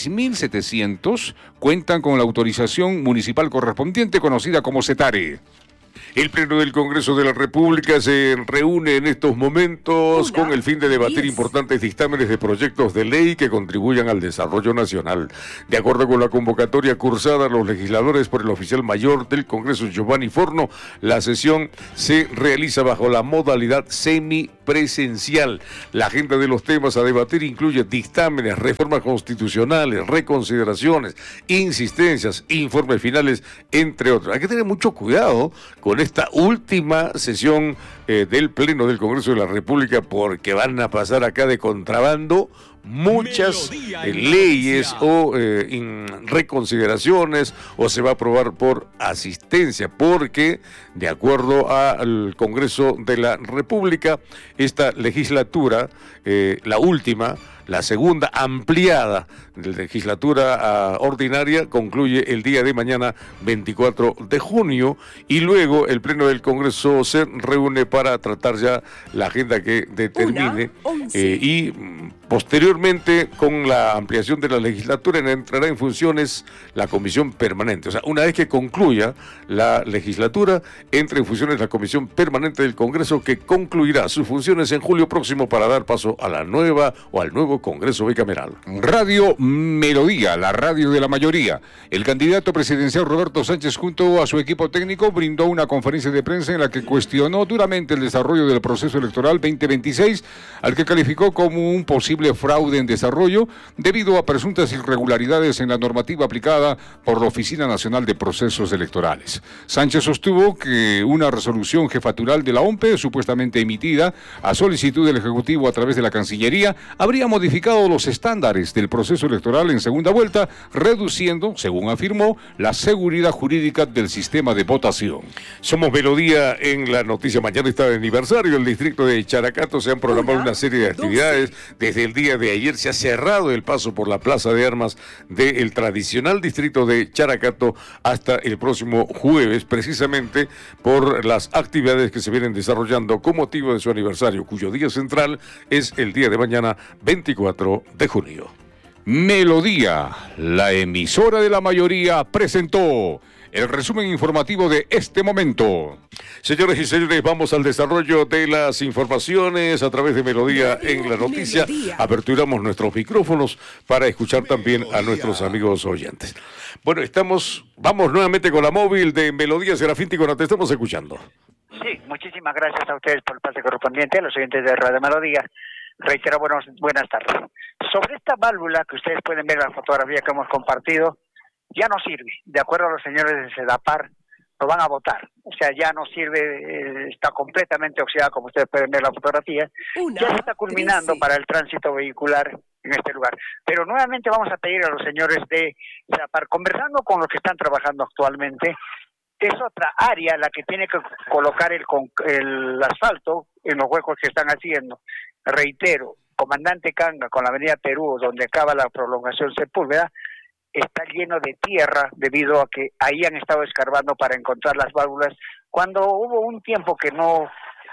6.700 cuentan con la autorización municipal correspondiente, conocida como CETARE. El Pleno del Congreso de la República se reúne en estos momentos con el fin de debatir importantes dictámenes de proyectos de ley que contribuyan al desarrollo nacional. De acuerdo con la convocatoria cursada a los legisladores por el oficial mayor del Congreso, Giovanni Forno, la sesión se realiza bajo la modalidad semipresencial. La agenda de los temas a debatir incluye dictámenes, reformas constitucionales, reconsideraciones, insistencias, informes finales, entre otros. Hay que tener mucho cuidado con esta última sesión del Pleno del Congreso de la República, porque van a pasar acá de contrabando muchas leyes o reconsideraciones, o se va a aprobar por asistencia, porque de acuerdo al Congreso de la República, esta legislatura, la última, la segunda ampliada de la legislatura ordinaria, concluye el día de mañana 24 de junio y luego el Pleno del Congreso se reúne para tratar ya la agenda que determine y posteriormente, con la ampliación de la legislatura, entrará en funciones la comisión permanente. O sea, una vez que concluya la legislatura, entra en funciones la comisión permanente del Congreso, que concluirá sus funciones en julio próximo para dar paso a la nueva o al nuevo Congreso bicameral. Radio Melodía, la radio de la mayoría. El candidato presidencial Roberto Sánchez, junto a su equipo técnico, brindó una conferencia de prensa en la que cuestionó duramente el desarrollo del proceso electoral 2026, al que calificó como un posible fraude en desarrollo debido a presuntas irregularidades en la normativa aplicada por la Oficina Nacional de Procesos Electorales. Sánchez sostuvo que una resolución jefatural de la OMPE, supuestamente emitida a solicitud del Ejecutivo a través de la Cancillería, habría modificado los estándares del proceso electoral en segunda vuelta, reduciendo, según afirmó, la seguridad jurídica del sistema de votación. Somos Melodía en la noticia. Mañana está de aniversario el distrito de Characato. Se han programado una serie de actividades. Desde el día de ayer se ha cerrado el paso por la Plaza de Armas del tradicional distrito de Characato hasta el próximo jueves, precisamente por las actividades que se vienen desarrollando con motivo de su aniversario, cuyo día central es el día de mañana, 24 de junio. Melodía, la emisora de la mayoría, presentó el resumen informativo de este momento. Señores y señores, vamos al desarrollo de las informaciones a través de Melodía en la noticia. Aperturamos nuestros micrófonos para escuchar también a nuestros amigos oyentes. Bueno, vamos nuevamente con la móvil de Melodía. Serafín Ticona, te estamos escuchando. Sí, muchísimas gracias a ustedes por el pase correspondiente, a los oyentes de Radio Melodía. Reitero, buenas tardes. Sobre esta válvula que ustedes pueden ver en la fotografía que hemos compartido, ya no sirve. De acuerdo a los señores de Sedapar, lo van a votar. O sea, ya no sirve, está completamente oxidada, como ustedes pueden ver en la fotografía. Ya se está culminando para el tránsito vehicular en este lugar. Pero nuevamente vamos a pedir a los señores de Sedapar, conversando con los que están trabajando actualmente, es otra área la que tiene que colocar el asfalto en los huecos que están haciendo. Reitero, Comandante Canga con la avenida Perú, donde acaba la prolongación Sepúlveda, está lleno de tierra debido a que ahí han estado escarbando para encontrar las válvulas, cuando hubo un tiempo que no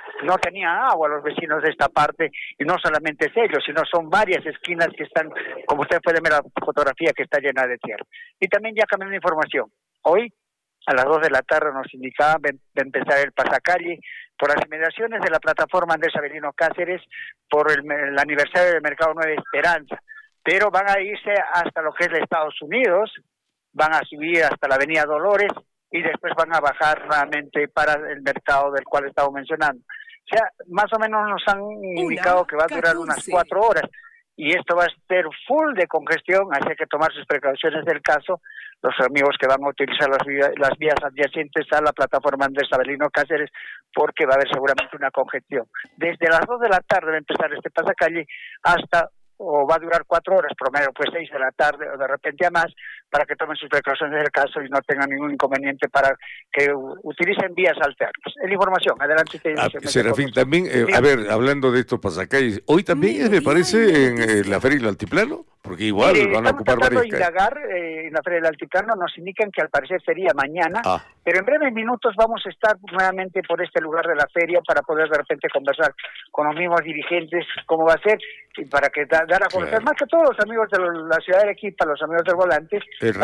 tenía agua los vecinos de esta parte, y no solamente es ellos, sino son varias esquinas que están, como ustedes pueden ver la fotografía, que está llena de tierra. Y también ya cambiando información, hoy a las 2 de la tarde nos indicaban de empezar el pasacalle por las inmediaciones de la plataforma Andrés Avelino Cáceres por el aniversario del Mercado Nueva Esperanza, pero van a irse hasta lo que es Estados Unidos, van a subir hasta la avenida Dolores y después van a bajar nuevamente para el mercado del cual estamos mencionando. O sea, más o menos nos han indicado que va a durar unas 4 horas. y esto va a ser full de congestión, así hay que tomar sus precauciones del caso. Los amigos que van a utilizar las vías adyacentes a la plataforma Andrés Avelino Cáceres, porque va a haber seguramente una congestión. Desde las 2 de la tarde va a empezar este pasacalle hasta, o va a durar 4 horas, promedio pues 6 de la tarde o de repente a más, para que tomen sus precauciones del caso y no tengan ningún inconveniente para que utilicen vías alternas. Es la información, adelante. Serafín, también, a ver, hablando de estos pasacalles, hoy también me parece en la Feria del Altiplano, porque igual van a ocupar varias calles. Indagar en la Feria del Altiplano, nos indican que al parecer sería mañana, pero en breves minutos vamos a estar nuevamente por este lugar de la feria para poder de repente conversar con los mismos dirigentes cómo va a ser, y para que dar a conocer más que todos los amigos de la ciudad de Arequipa, los amigos del volante, el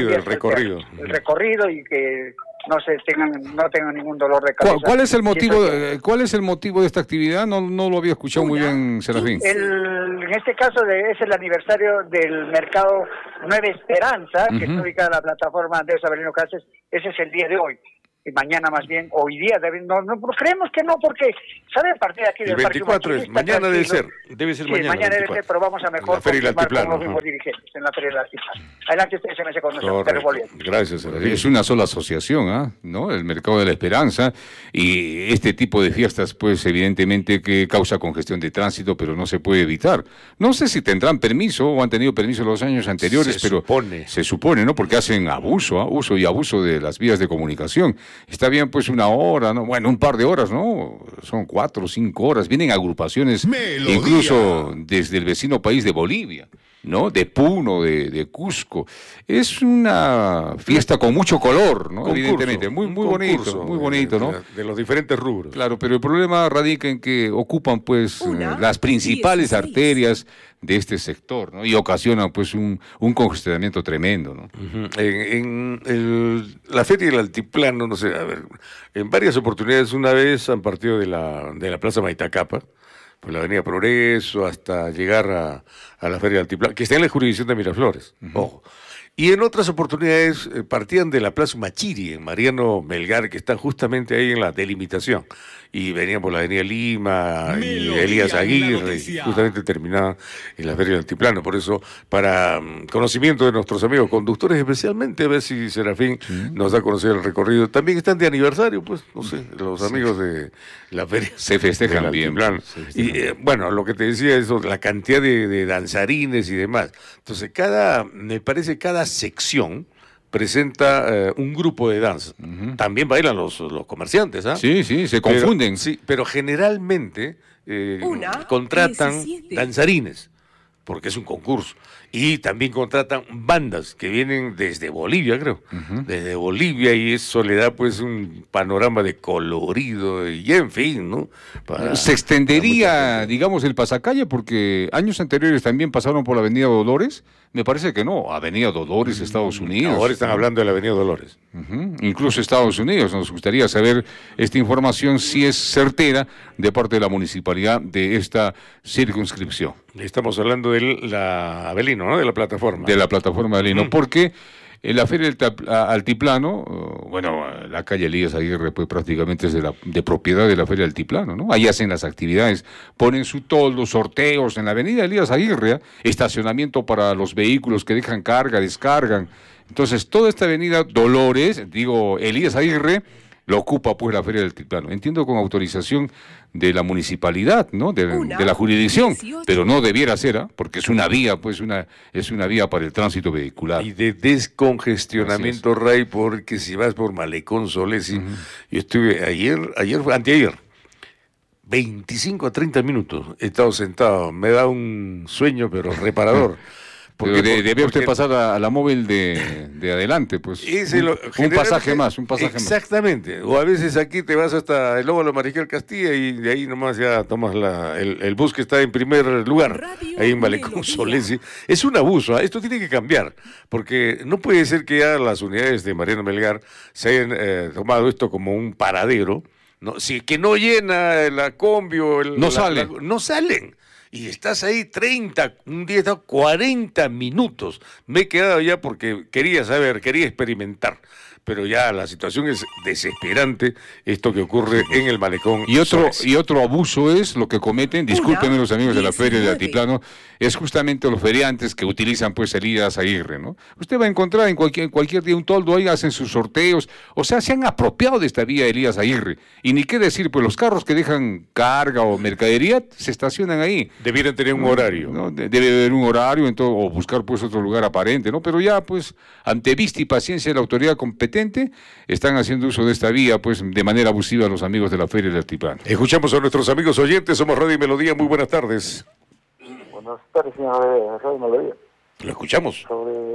recorrido y que no tengan ningún dolor de cabeza. ¿Cuál es el motivo de esta actividad? No lo había escuchado muy bien, Serafín. En este caso es el aniversario del mercado Nueva Esperanza, que está ubicada en la plataforma Andrés Avelino Cáceres. Ese es el día de hoy. Y mañana más bien, hoy día, creemos que no, porque sale a partir de aquí del 24 es, mañana debe ser mañana debe ser, pero vamos a mejor confirmar con los mismos dirigentes en la Feria del Altiplano. Adelante ustedes, se me con nosotros. Gracias, es una sola asociación, ¿no? El Mercado de la Esperanza, y este tipo de fiestas, pues evidentemente que causa congestión de tránsito, pero no se puede evitar. No sé si tendrán permiso o han tenido permiso los años anteriores, pero se supone, ¿no? Porque hacen uso y abuso de las vías de comunicación. Está bien, pues una hora, ¿no? Bueno, un par de horas, ¿no? Son 4 o 5 horas. Vienen agrupaciones, incluso desde el vecino país de Bolivia, ¿no? De Puno, de Cusco. Es una fiesta con mucho color, ¿no? Evidentemente, muy bonito, ¿no? De los diferentes rubros. Claro, pero el problema radica en que ocupan, pues, las principales arterias de este sector, ¿no? Y ocasionan, pues, un congestionamiento tremendo, ¿no? En la Feria del Altiplano, no sé, a ver, en varias oportunidades, una vez han partido de la Plaza Maitacapa, por la Avenida Progreso, hasta llegar a la Feria del Altiplano, que está en la jurisdicción de Miraflores, ojo. Y en otras oportunidades partían de la Plaza Machiri, en Mariano Melgar, que está justamente ahí en la delimitación. Y venían por la Avenida Lima y Elías Aguirre, y justamente terminaban en la Feria del Altiplano. Por eso, para conocimiento de nuestros amigos conductores, especialmente, a ver si Serafín nos da a conocer el recorrido. También están de aniversario, pues, no sé, los amigos de la Feria. Se festejan bien. Y bueno, lo que te decía, eso, la cantidad de danzarines y demás. Entonces, me parece cada sección presenta un grupo de danza. También bailan los comerciantes, ¿ah? Sí, se confunden. Pero generalmente contratan danzarines, porque es un concurso. Y también contratan bandas que vienen desde Bolivia, creo. Desde Bolivia, y eso le da pues un panorama de colorido y en fin, ¿no? Se extendería, digamos, el pasacalle, porque años anteriores también pasaron por la Avenida Dolores. Me parece que no, Avenida Dolores, Estados Unidos. Ahora están hablando de la Avenida Dolores. Incluso Estados Unidos. Nos gustaría saber esta información, si es certera, de parte de la municipalidad de esta circunscripción. Estamos hablando de la Avelino, ¿no? De la plataforma. De la plataforma Avelino, porque en la Feria del Altiplano, la calle Elías Aguirre, pues prácticamente es de propiedad de la Feria del Altiplano, ¿no? Ahí hacen las actividades, ponen sus toldos, sorteos en la avenida Elías Aguirre, estacionamiento para los vehículos que dejan carga, descargan. Entonces, toda esta avenida Elías Aguirre, lo ocupa pues la Feria del Altiplano. Entiendo, con autorización de la municipalidad, ¿no? De la jurisdicción, pero no debiera ser, porque es una vía, pues es una vía para el tránsito vehicular. Y de descongestionamiento, Ray, porque si vas por Malecón Solesi, yo estuve anteayer, 25 a 30 minutos he estado sentado, me da un sueño pero reparador. Debe usted pasar a la móvil de adelante, pues. Un pasaje más. Exactamente. O a veces aquí te vas hasta el Óvalo Mariscal Castilla y de ahí nomás ya tomas el bus que está en primer lugar, ahí en Malecón Solesi. Es un abuso, esto tiene que cambiar, porque no puede ser que ya las unidades de Mariano Melgar se hayan tomado esto como un paradero, ¿no? Si que no llena la combi o no salen. y estás ahí 30, un día está 40 minutos. Me he quedado ya porque quería saber, quería experimentar. Pero ya la situación es desesperante, esto que ocurre en el malecón. Y otro abuso es lo que cometen, discúlpenme los amigos de la Feria de Altiplano, es justamente los feriantes que utilizan pues Elías Aguirre, ¿no? Usted va a encontrar en cualquier día un toldo ahí, hacen sus sorteos, o sea, se han apropiado de esta vía Elías Aguirre. Y ni qué decir, pues los carros que dejan carga o mercadería se estacionan ahí. Debieran tener un horario. ¿No? Debe haber un horario o buscar pues otro lugar aparente, ¿no? Pero ya pues, ante vista y paciencia de la autoridad competente, están haciendo uso de esta vía pues de manera abusiva los amigos de la Feria del Altiplano. Escuchamos a nuestros amigos oyentes, somos Radio y Melodía, muy buenas tardes. Buenas tardes, señor de Radio Melodía. Lo escuchamos.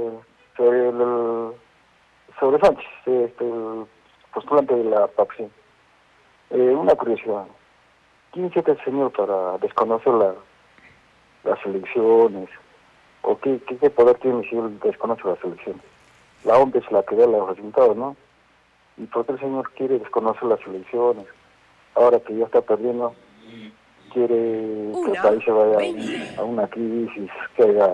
Sobre Sánchez, el postulante de la PAPSIN. Una curiosidad. ¿Quién es el señor para desconocer las elecciones? ¿O qué poder tiene si él desconoce las elecciones? La OMP es la que da los resultados, ¿no? ¿Y por qué el señor quiere desconocer las elecciones? Ahora que ya está perdiendo, quiere que el país se vaya a una crisis, que haya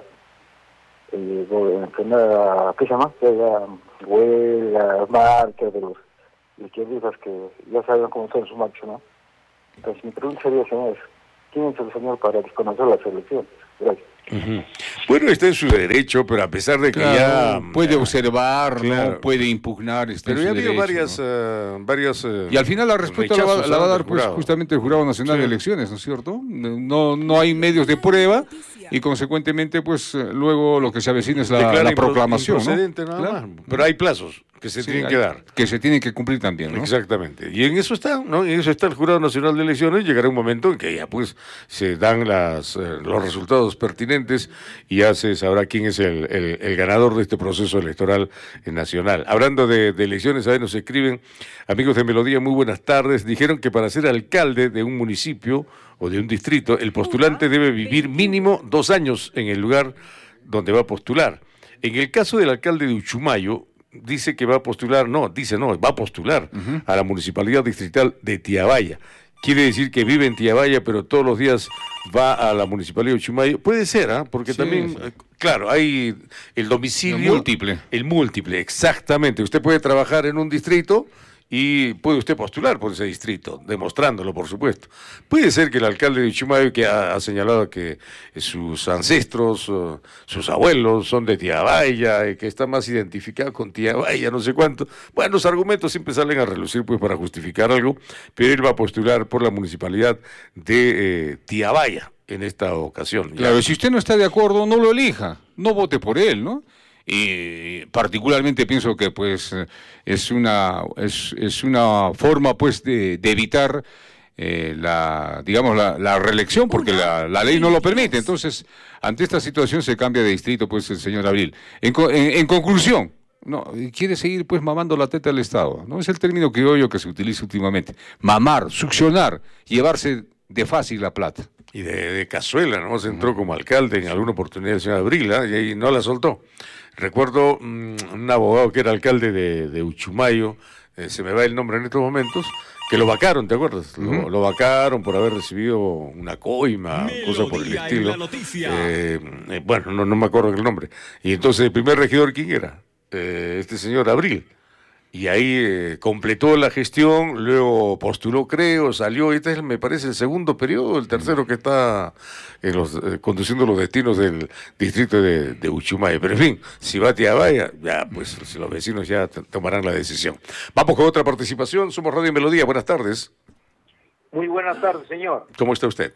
enfermedad, ¿qué se llama? Que haya huelga, marcha de los izquierdistas que ya saben cómo son sus marchas, ¿no? Entonces mi pregunta sería, señores, ¿quién es el señor para desconocer las elecciones? Gracias. Bueno, está en su derecho, pero a pesar de que ya puede observar, ¿no? Puede impugnar, pero ya ha habido varias y al final la respuesta la va a dar pues, justamente el Jurado Nacional de Elecciones, ¿no es cierto? No hay medios de prueba y consecuentemente pues luego lo que se avecina es la proclamación, ¿no? Nada más. Pero hay plazos que se tienen que dar. Que se tienen que cumplir también, ¿no? Exactamente. Y en eso está, ¿no? En eso está el Jurado Nacional de Elecciones. Llegará un momento en que ya pues se dan los resultados pertinentes y ya se sabrá quién es el ganador de este proceso electoral nacional. Hablando de elecciones, a ver, nos escriben, amigos de Melodía, muy buenas tardes. Dijeron que para ser alcalde de un municipio o de un distrito, el postulante debe vivir mínimo 2 años en el lugar donde va a postular. En el caso del alcalde de Uchumayo, dice que va a postular, va a postular a la Municipalidad Distrital de Tiabaya. Quiere decir que vive en Tiabaya, pero todos los días va a la Municipalidad de Uchumayo. Puede ser, porque también, claro, hay el domicilio. El múltiple, exactamente. Usted puede trabajar en un distrito y puede usted postular por ese distrito, demostrándolo, por supuesto. Puede ser que el alcalde de Uchumayo, que ha señalado que sus ancestros, sus abuelos son de Tiabaya, que está más identificado con Tiabaya, no sé cuánto. Bueno, los argumentos siempre salen a relucir pues para justificar algo, pero él va a postular por la municipalidad de Tiabaya en esta ocasión. Claro, si usted no está de acuerdo, no lo elija, no vote por él, ¿no? Y particularmente pienso que pues es una forma pues de evitar la reelección, porque la ley no lo permite. Entonces, ante esta situación se cambia de distrito pues el señor Abril. En conclusión, no quiere seguir pues mamando la teta del Estado, no es el término criollo que se utiliza últimamente. Mamar, succionar, llevarse de fácil la plata. Y de cazuela, ¿no? Se entró como alcalde en alguna oportunidad el señor Abril, y ahí no la soltó. Recuerdo un abogado que era alcalde de Uchumayo, se me va el nombre en estos momentos, que lo vacaron, ¿te acuerdas? Lo vacaron por haber recibido una coima, cosa por el estilo. Bueno, no me acuerdo el nombre. Y entonces el primer regidor, ¿quién era? Este señor Abril. Y ahí completó la gestión, luego postuló, creo, salió. Este es, me parece, el segundo periodo, el tercero que está conduciendo los destinos del distrito de Uchumayo. Pero en fin, si va a Tiabaya, ya pues los vecinos ya tomarán la decisión. Vamos con otra participación. Somos Radio y Melodía. Buenas tardes. Muy buenas tardes, señor. ¿Cómo está usted?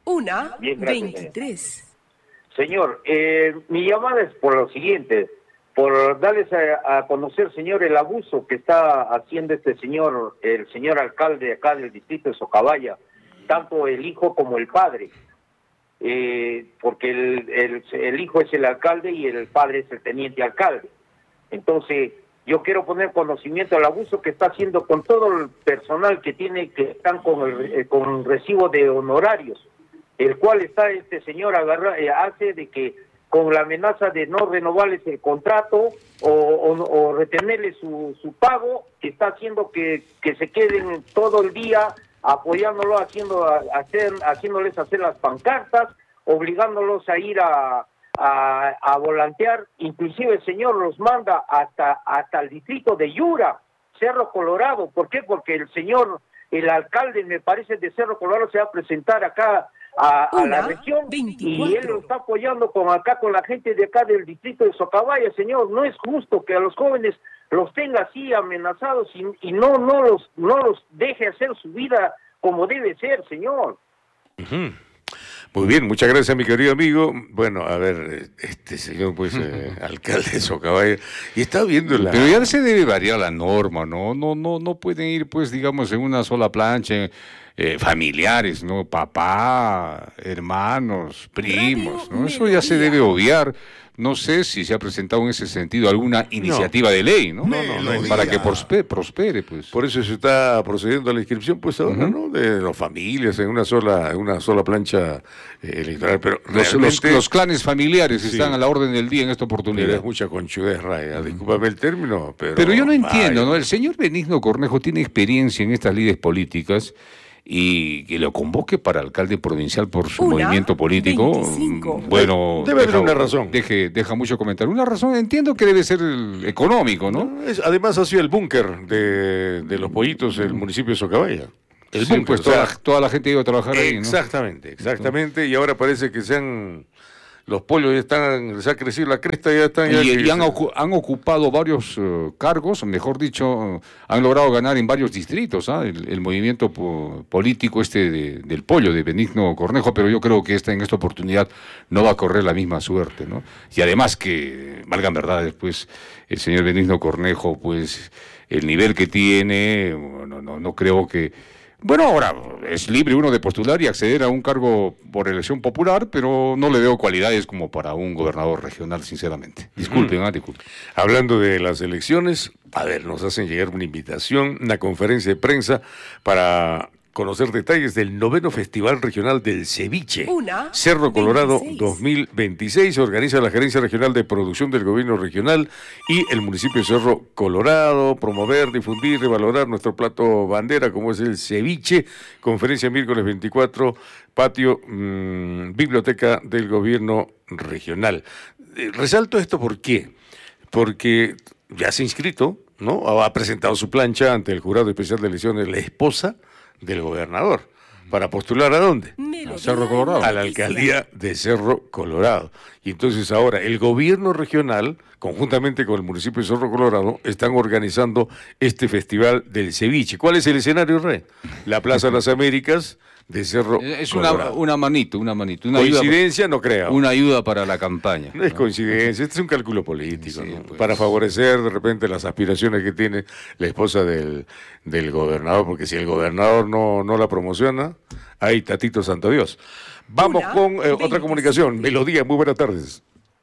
1:23. Señor, mi llamada es por lo siguiente. Por darles a conocer, señor, el abuso que está haciendo el señor alcalde acá del distrito de Socabaya, tanto el hijo como el padre, porque el hijo es el alcalde y el padre es el teniente alcalde. Entonces, yo quiero poner conocimiento al abuso que está haciendo con todo el personal que están con recibo de honorarios, el cual está este señor hace de que con la amenaza de no renovarles el contrato o retenerles su pago, que está haciendo que se queden todo el día apoyándolo, haciéndoles hacer las pancartas obligándolos a ir a volantear. Inclusive el señor los manda hasta el distrito de Yura, Cerro Colorado. ¿Por qué? Porque el alcalde, me parece, de Cerro Colorado se va a presentar acá a la región 24. Y él lo está apoyando con la gente de acá del distrito de Socabaya. Señor, no es justo que a los jóvenes los tenga así amenazados y no los deje hacer su vida como debe ser, señor. Muy bien, muchas gracias, mi querido amigo. Bueno, a ver, este señor, pues, alcalde de Socabaya, y está viendo la... Pero ya se debe variar la norma, ¿no? No pueden ir, pues, digamos, en una sola plancha, familiares, ¿no? Papá, hermanos, primos, ¿no? Eso ya se debe obviar. No sé si se ha presentado en ese sentido alguna iniciativa de ley, ¿no? No, para que prospere, pues. Por eso se está procediendo a la inscripción, pues ahora, ¿no? De las familias en una sola plancha electoral. Pero los clanes familiares están a la orden del día en esta oportunidad. Pero es mucha conchudez, Raya. Discúlpame el término, pero yo no entiendo, ¿no? El señor Benigno Cornejo tiene experiencia en estas lides políticas y que lo convoque para alcalde provincial por su movimiento político, 25. Bueno, debe haber una razón. Deja mucho comentar. Una razón, entiendo que debe ser el económico, ¿no? Además ha sido el búnker de los pollitos del municipio de Socabaya. El búnker, pues toda la gente iba a trabajar ahí, ¿no? Exactamente, y ahora parece que los pollos ya se ha crecido la cresta, ya están... Y han ocupado varios cargos, mejor dicho, han logrado ganar en varios distritos, el movimiento político del pollo, de Benigno Cornejo, pero yo creo que en esta oportunidad no va a correr la misma suerte, ¿no? Y además que, valgan verdades, pues, el señor Benigno Cornejo, pues, el nivel que tiene, no creo que... Bueno, ahora es libre uno de postular y acceder a un cargo por elección popular, pero no le veo cualidades como para un gobernador regional, sinceramente. Disculpen. Hablando de las elecciones, a ver, nos hacen llegar una invitación, una conferencia de prensa para conocer detalles del 9º Festival Regional del Ceviche. Cerro Colorado 2026. Se organiza la Gerencia Regional de Producción del Gobierno Regional y el municipio de Cerro Colorado. Promover, difundir y valorar nuestro plato bandera como es el ceviche. Conferencia miércoles 24, patio Biblioteca del Gobierno Regional. Resalto esto, ¿por qué? Porque ya se ha inscrito, ¿no? Ha presentado su plancha ante el Jurado Especial de Elecciones la esposa del gobernador. ¿Para postular a dónde? A Cerro Colorado. A la alcaldía de Cerro Colorado. Y entonces ahora el gobierno regional, conjuntamente con el municipio de Cerro Colorado, están organizando este festival del ceviche. ¿Cuál es el escenario, Rey? La Plaza de las Américas de Cerro Colorado. Es una manito. Una coincidencia, no creo. Una ayuda para la campaña. No es coincidencia, este es un cálculo político, sí, ¿no? Pues, para favorecer de repente las aspiraciones que tiene la esposa del gobernador, porque si el gobernador no la promociona, ahí Tatito Santo Dios. Vamos con otra comunicación. Melodía, muy buenas tardes.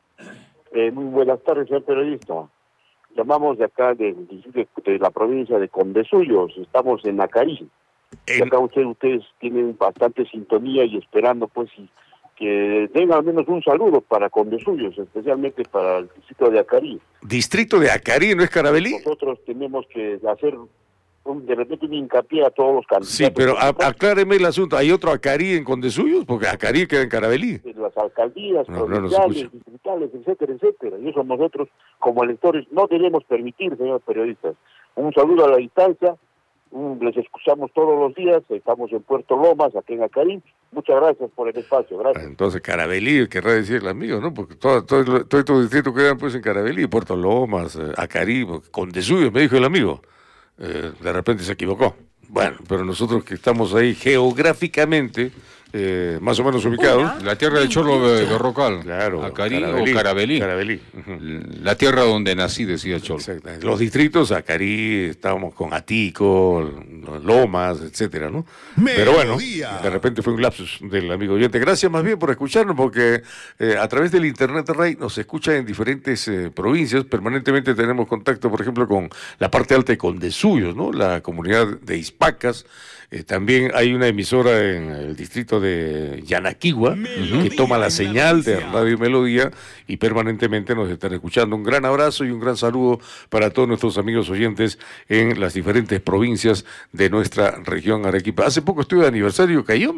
Muy buenas tardes, señor periodista. Llamamos de acá de la provincia de Condesuyos, estamos en Acarí. Y acá ustedes tienen bastante sintonía y esperando pues que den al menos un saludo para Condesuyos, especialmente para el distrito de Acarí. ¿Distrito de Acarí, no es Caravelí? Nosotros tenemos que hacer de repente un hincapié a todos los candidatos. Sí, pero acláreme el asunto, ¿hay otro Acarí en Condesuyos? Porque Acarí queda en Caravelí. Las alcaldías, provinciales, distritales, etcétera. Y eso nosotros como electores no debemos permitir, señores periodistas. Un saludo a la distancia. Les escuchamos todos los días, estamos en Puerto Lomas, aquí en Acarí. Muchas gracias por el espacio, gracias. Entonces Caravelí, querrá decir el amigo, ¿no? Porque todo estos distritos quedan pues en Caravelí, Puerto Lomas, Acarí, Condesuyos, me dijo el amigo. De repente se equivocó. Bueno, pero nosotros que estamos ahí geográficamente, más o menos ubicados. La tierra del Chorro de Rocal. Claro. Acarí o Caravelí. Caravelí. La tierra donde nací, decía Chorro. Exactamente. Los distritos, Acarí, estábamos con Atico, Lomas, etcétera, ¿no? Pero bueno, de repente fue un lapsus del amigo oyente. Gracias más bien por escucharnos, porque a través del internet, Rey, nos escucha en diferentes provincias. Permanentemente tenemos contacto, por ejemplo, con la parte alta de Condesuyos, ¿no? La comunidad de Ispacas. También hay una emisora en el distrito de Yanaquigua que toma la señal de Radio Melodía y permanentemente nos están escuchando. Un gran abrazo y un gran saludo para todos nuestros amigos oyentes en las diferentes provincias de nuestra región Arequipa. Hace poco estuve de aniversario Cayoma.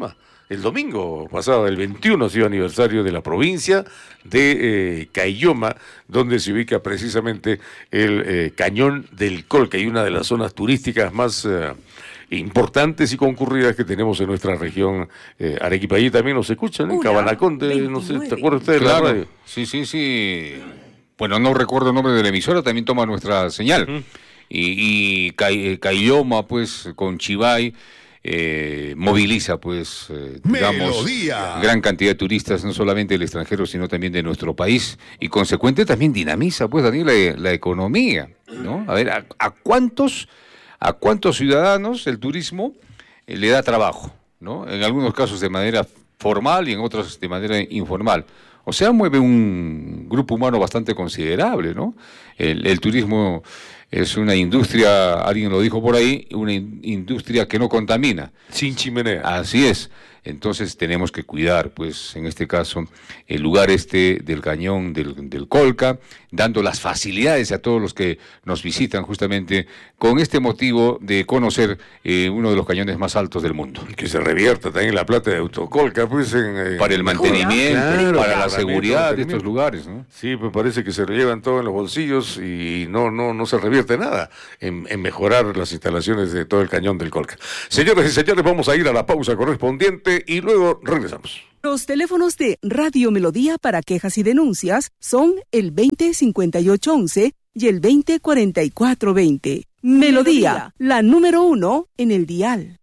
el domingo pasado, el 21, ha sido aniversario de la provincia de Caylloma, donde se ubica precisamente el Cañón del Colca, y una de las zonas turísticas más importantes y concurridas que tenemos en nuestra región Arequipa. Ahí también nos escuchan, en Cabanaconte, no sé, ¿te acuerdas usted de la radio? Sí. Bueno, no recuerdo el nombre de la emisora, también toma nuestra señal. Y Caylloma, pues, con Chivay, moviliza, pues, digamos, gran cantidad de turistas, no solamente del extranjero, sino también de nuestro país, y consecuente también dinamiza, pues, Daniel, la economía, ¿no? A ver, ¿a cuántos ciudadanos el turismo le da trabajo, ¿no? En algunos casos de manera formal y en otros de manera informal. O sea, mueve un grupo humano bastante considerable, ¿no? El turismo es una industria, alguien lo dijo por ahí, una industria que no contamina. Sin chimenea. Así es. Entonces tenemos que cuidar, pues, en este caso, el lugar del Cañón del Colca, dando las facilidades a todos los que nos visitan justamente con este motivo de conocer uno de los cañones más altos del mundo. Que se revierta también la plata de Autocolca, pues, para el mantenimiento, para la seguridad de estos lugares, ¿no? Sí, me parece que se llevan todo en los bolsillos y no se revierte nada en mejorar las instalaciones de todo el Cañón del Colca. Señoras y señores, vamos a ir a la pausa correspondiente y luego regresamos. Los teléfonos de Radio Melodía para quejas y denuncias son el 205811 y el 204420. Melodía, la número 1 en el dial.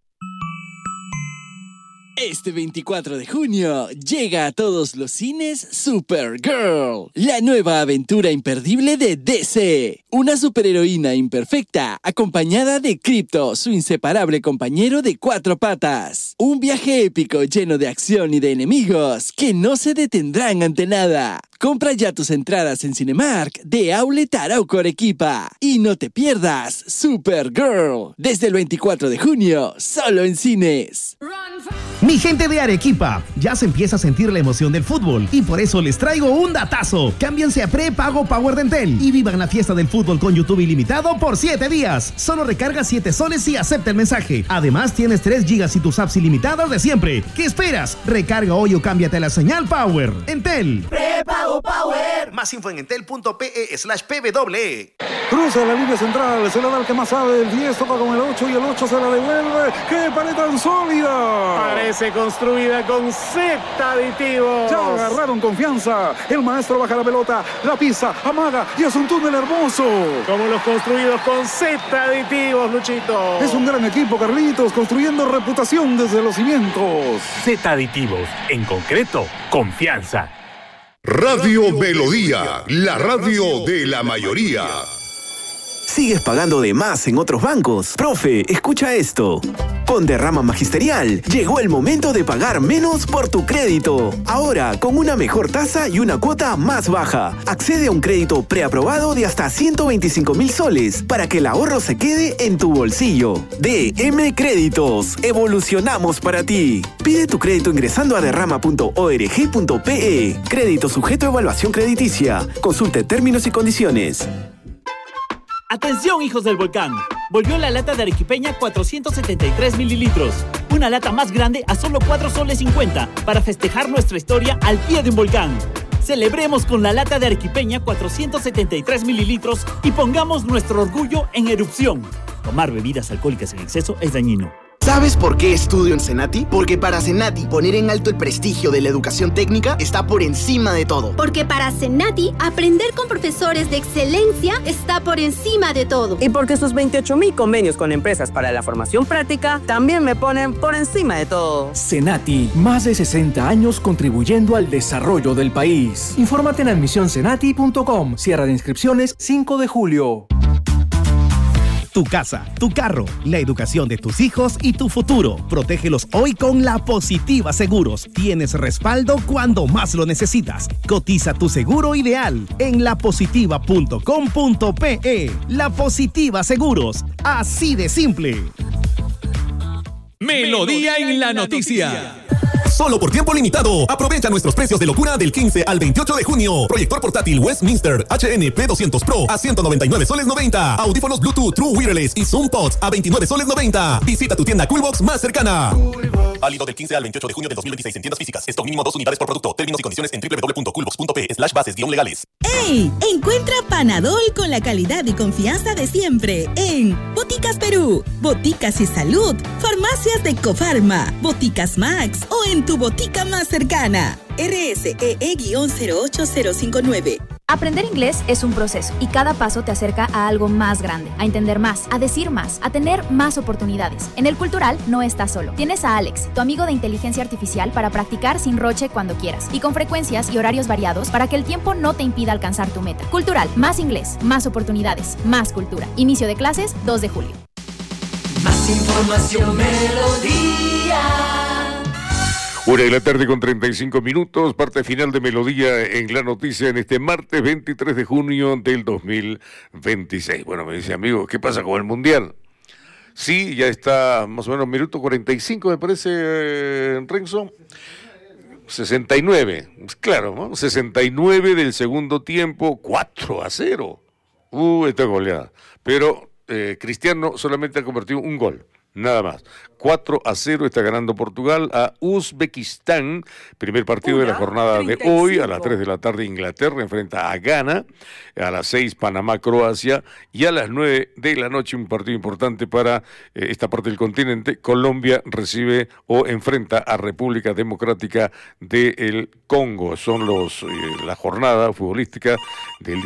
Este 24 de junio llega a todos los cines Supergirl, la nueva aventura imperdible de DC. Una superheroína imperfecta acompañada de Krypto, su inseparable compañero de 4 patas. Un viaje épico lleno de acción y de enemigos que no se detendrán ante nada. Compra ya tus entradas en Cinemark de Outlet Arauco Arequipa. Y no te pierdas Supergirl, desde el 24 de junio, solo en cines. Mi gente de Arequipa, ya se empieza a sentir la emoción del fútbol y por eso les traigo un datazo. Cámbiense a prepago Power de Entel y vivan la fiesta del fútbol con YouTube ilimitado por 7 días. Solo recarga 7 soles y acepta el mensaje. Además tienes 3 gigas y tus apps ilimitadas de siempre. ¿Qué esperas? Recarga hoy o cámbiate a la señal Power. Entel. Prepago Power. Más info en entel.pe/pwe. Cruza la línea central, se la da el que más sabe, el 10 toca con el 8 y el 8 se la devuelve. ¡Qué pared tan sólida! Parece construida con Z aditivos. Ya agarraron confianza. El maestro baja la pelota, la pisa, amaga y es un túnel hermoso. Como los construidos con Z aditivos, Luchito. Es un gran equipo, Carlitos, construyendo reputación desde los cimientos. Z aditivos, en concreto, confianza. Radio Melodía, la radio de la mayoría. ¿Sigues pagando de más en otros bancos? Profe, escucha esto. Con Derrama Magisterial, llegó el momento de pagar menos por tu crédito. Ahora, con una mejor tasa y una cuota más baja. Accede a un crédito preaprobado de hasta 125,000 soles para que el ahorro se quede en tu bolsillo. DM Créditos, evolucionamos para ti. Pide tu crédito ingresando a derrama.org.pe. Crédito sujeto a evaluación crediticia. Consulte términos y condiciones. ¡Atención, hijos del volcán! Volvió la lata de arequipeña 473 mililitros. Una lata más grande a solo 4 soles 50 para festejar nuestra historia al pie de un volcán. Celebremos con la lata de arequipeña 473 mililitros y pongamos nuestro orgullo en erupción. Tomar bebidas alcohólicas en exceso es dañino. ¿Sabes por qué estudio en Senati? Porque para Senati poner en alto el prestigio de la educación técnica está por encima de todo. Porque para Senati aprender con profesores de excelencia está por encima de todo. Y porque sus 28,000 convenios con empresas para la formación práctica también me ponen por encima de todo. Senati, más de 60 años contribuyendo al desarrollo del país. Infórmate en admisionsenati.com. Cierre de inscripciones 5 de julio. Tu casa, tu carro, la educación de tus hijos y tu futuro. Protégelos hoy con La Positiva Seguros. Tienes respaldo cuando más lo necesitas. Cotiza tu seguro ideal en lapositiva.com.pe. La Positiva Seguros. Así de simple. Melodía en la noticia. solo por tiempo limitado. Aprovecha nuestros precios de locura del 15 al 28 de junio. Proyector portátil Westminster HN P200 Pro a 199 soles 90. Audífonos Bluetooth True Wireless y Zoom Pods a 29 soles 90. Visita tu tienda Coolbox más cercana. Válido del 15 al 28 de junio de 2026 en tiendas físicas. Stock mínimo 2 unidades por producto. Términos y condiciones en www.coolbox.p/bases-legales. ¡Ey! Encuentra Panadol con la calidad y confianza de siempre en Boticas Perú, Boticas y Salud, Farmacias de Cofarma, Boticas Max o en tu botica más cercana. RSEE-08059. Aprender inglés es un proceso y cada paso te acerca a algo más grande, a entender más, a decir más, a tener más oportunidades. En el Cultural no estás solo. Tienes a Alex, tu amigo de inteligencia artificial, para practicar sin roche cuando quieras y con frecuencias y horarios variados para que el tiempo no te impida alcanzar tu meta. Cultural, más inglés, más oportunidades, más cultura. Inicio de clases 2 de julio. Más información, Melodía. 1:35 PM, parte final de Melodía en la noticia en este martes 23 de junio del 2026. Bueno, me dice, amigo, ¿qué pasa con el Mundial? Sí, ya está más o menos minuto 45, me parece, Renzo. 69, claro, ¿no? 69 del segundo tiempo, 4-0. Esta goleada. Pero Cristiano solamente ha convertido un gol. Nada más. 4-0 está ganando Portugal a Uzbekistán. Primer partido de la jornada de hoy. A las 3 de la tarde Inglaterra enfrenta a Ghana. A las 6 Panamá, Croacia. Y a las 9 de la noche un partido importante para esta parte del continente. Colombia recibe o enfrenta a República Democrática del Congo. Son la jornada futbolística del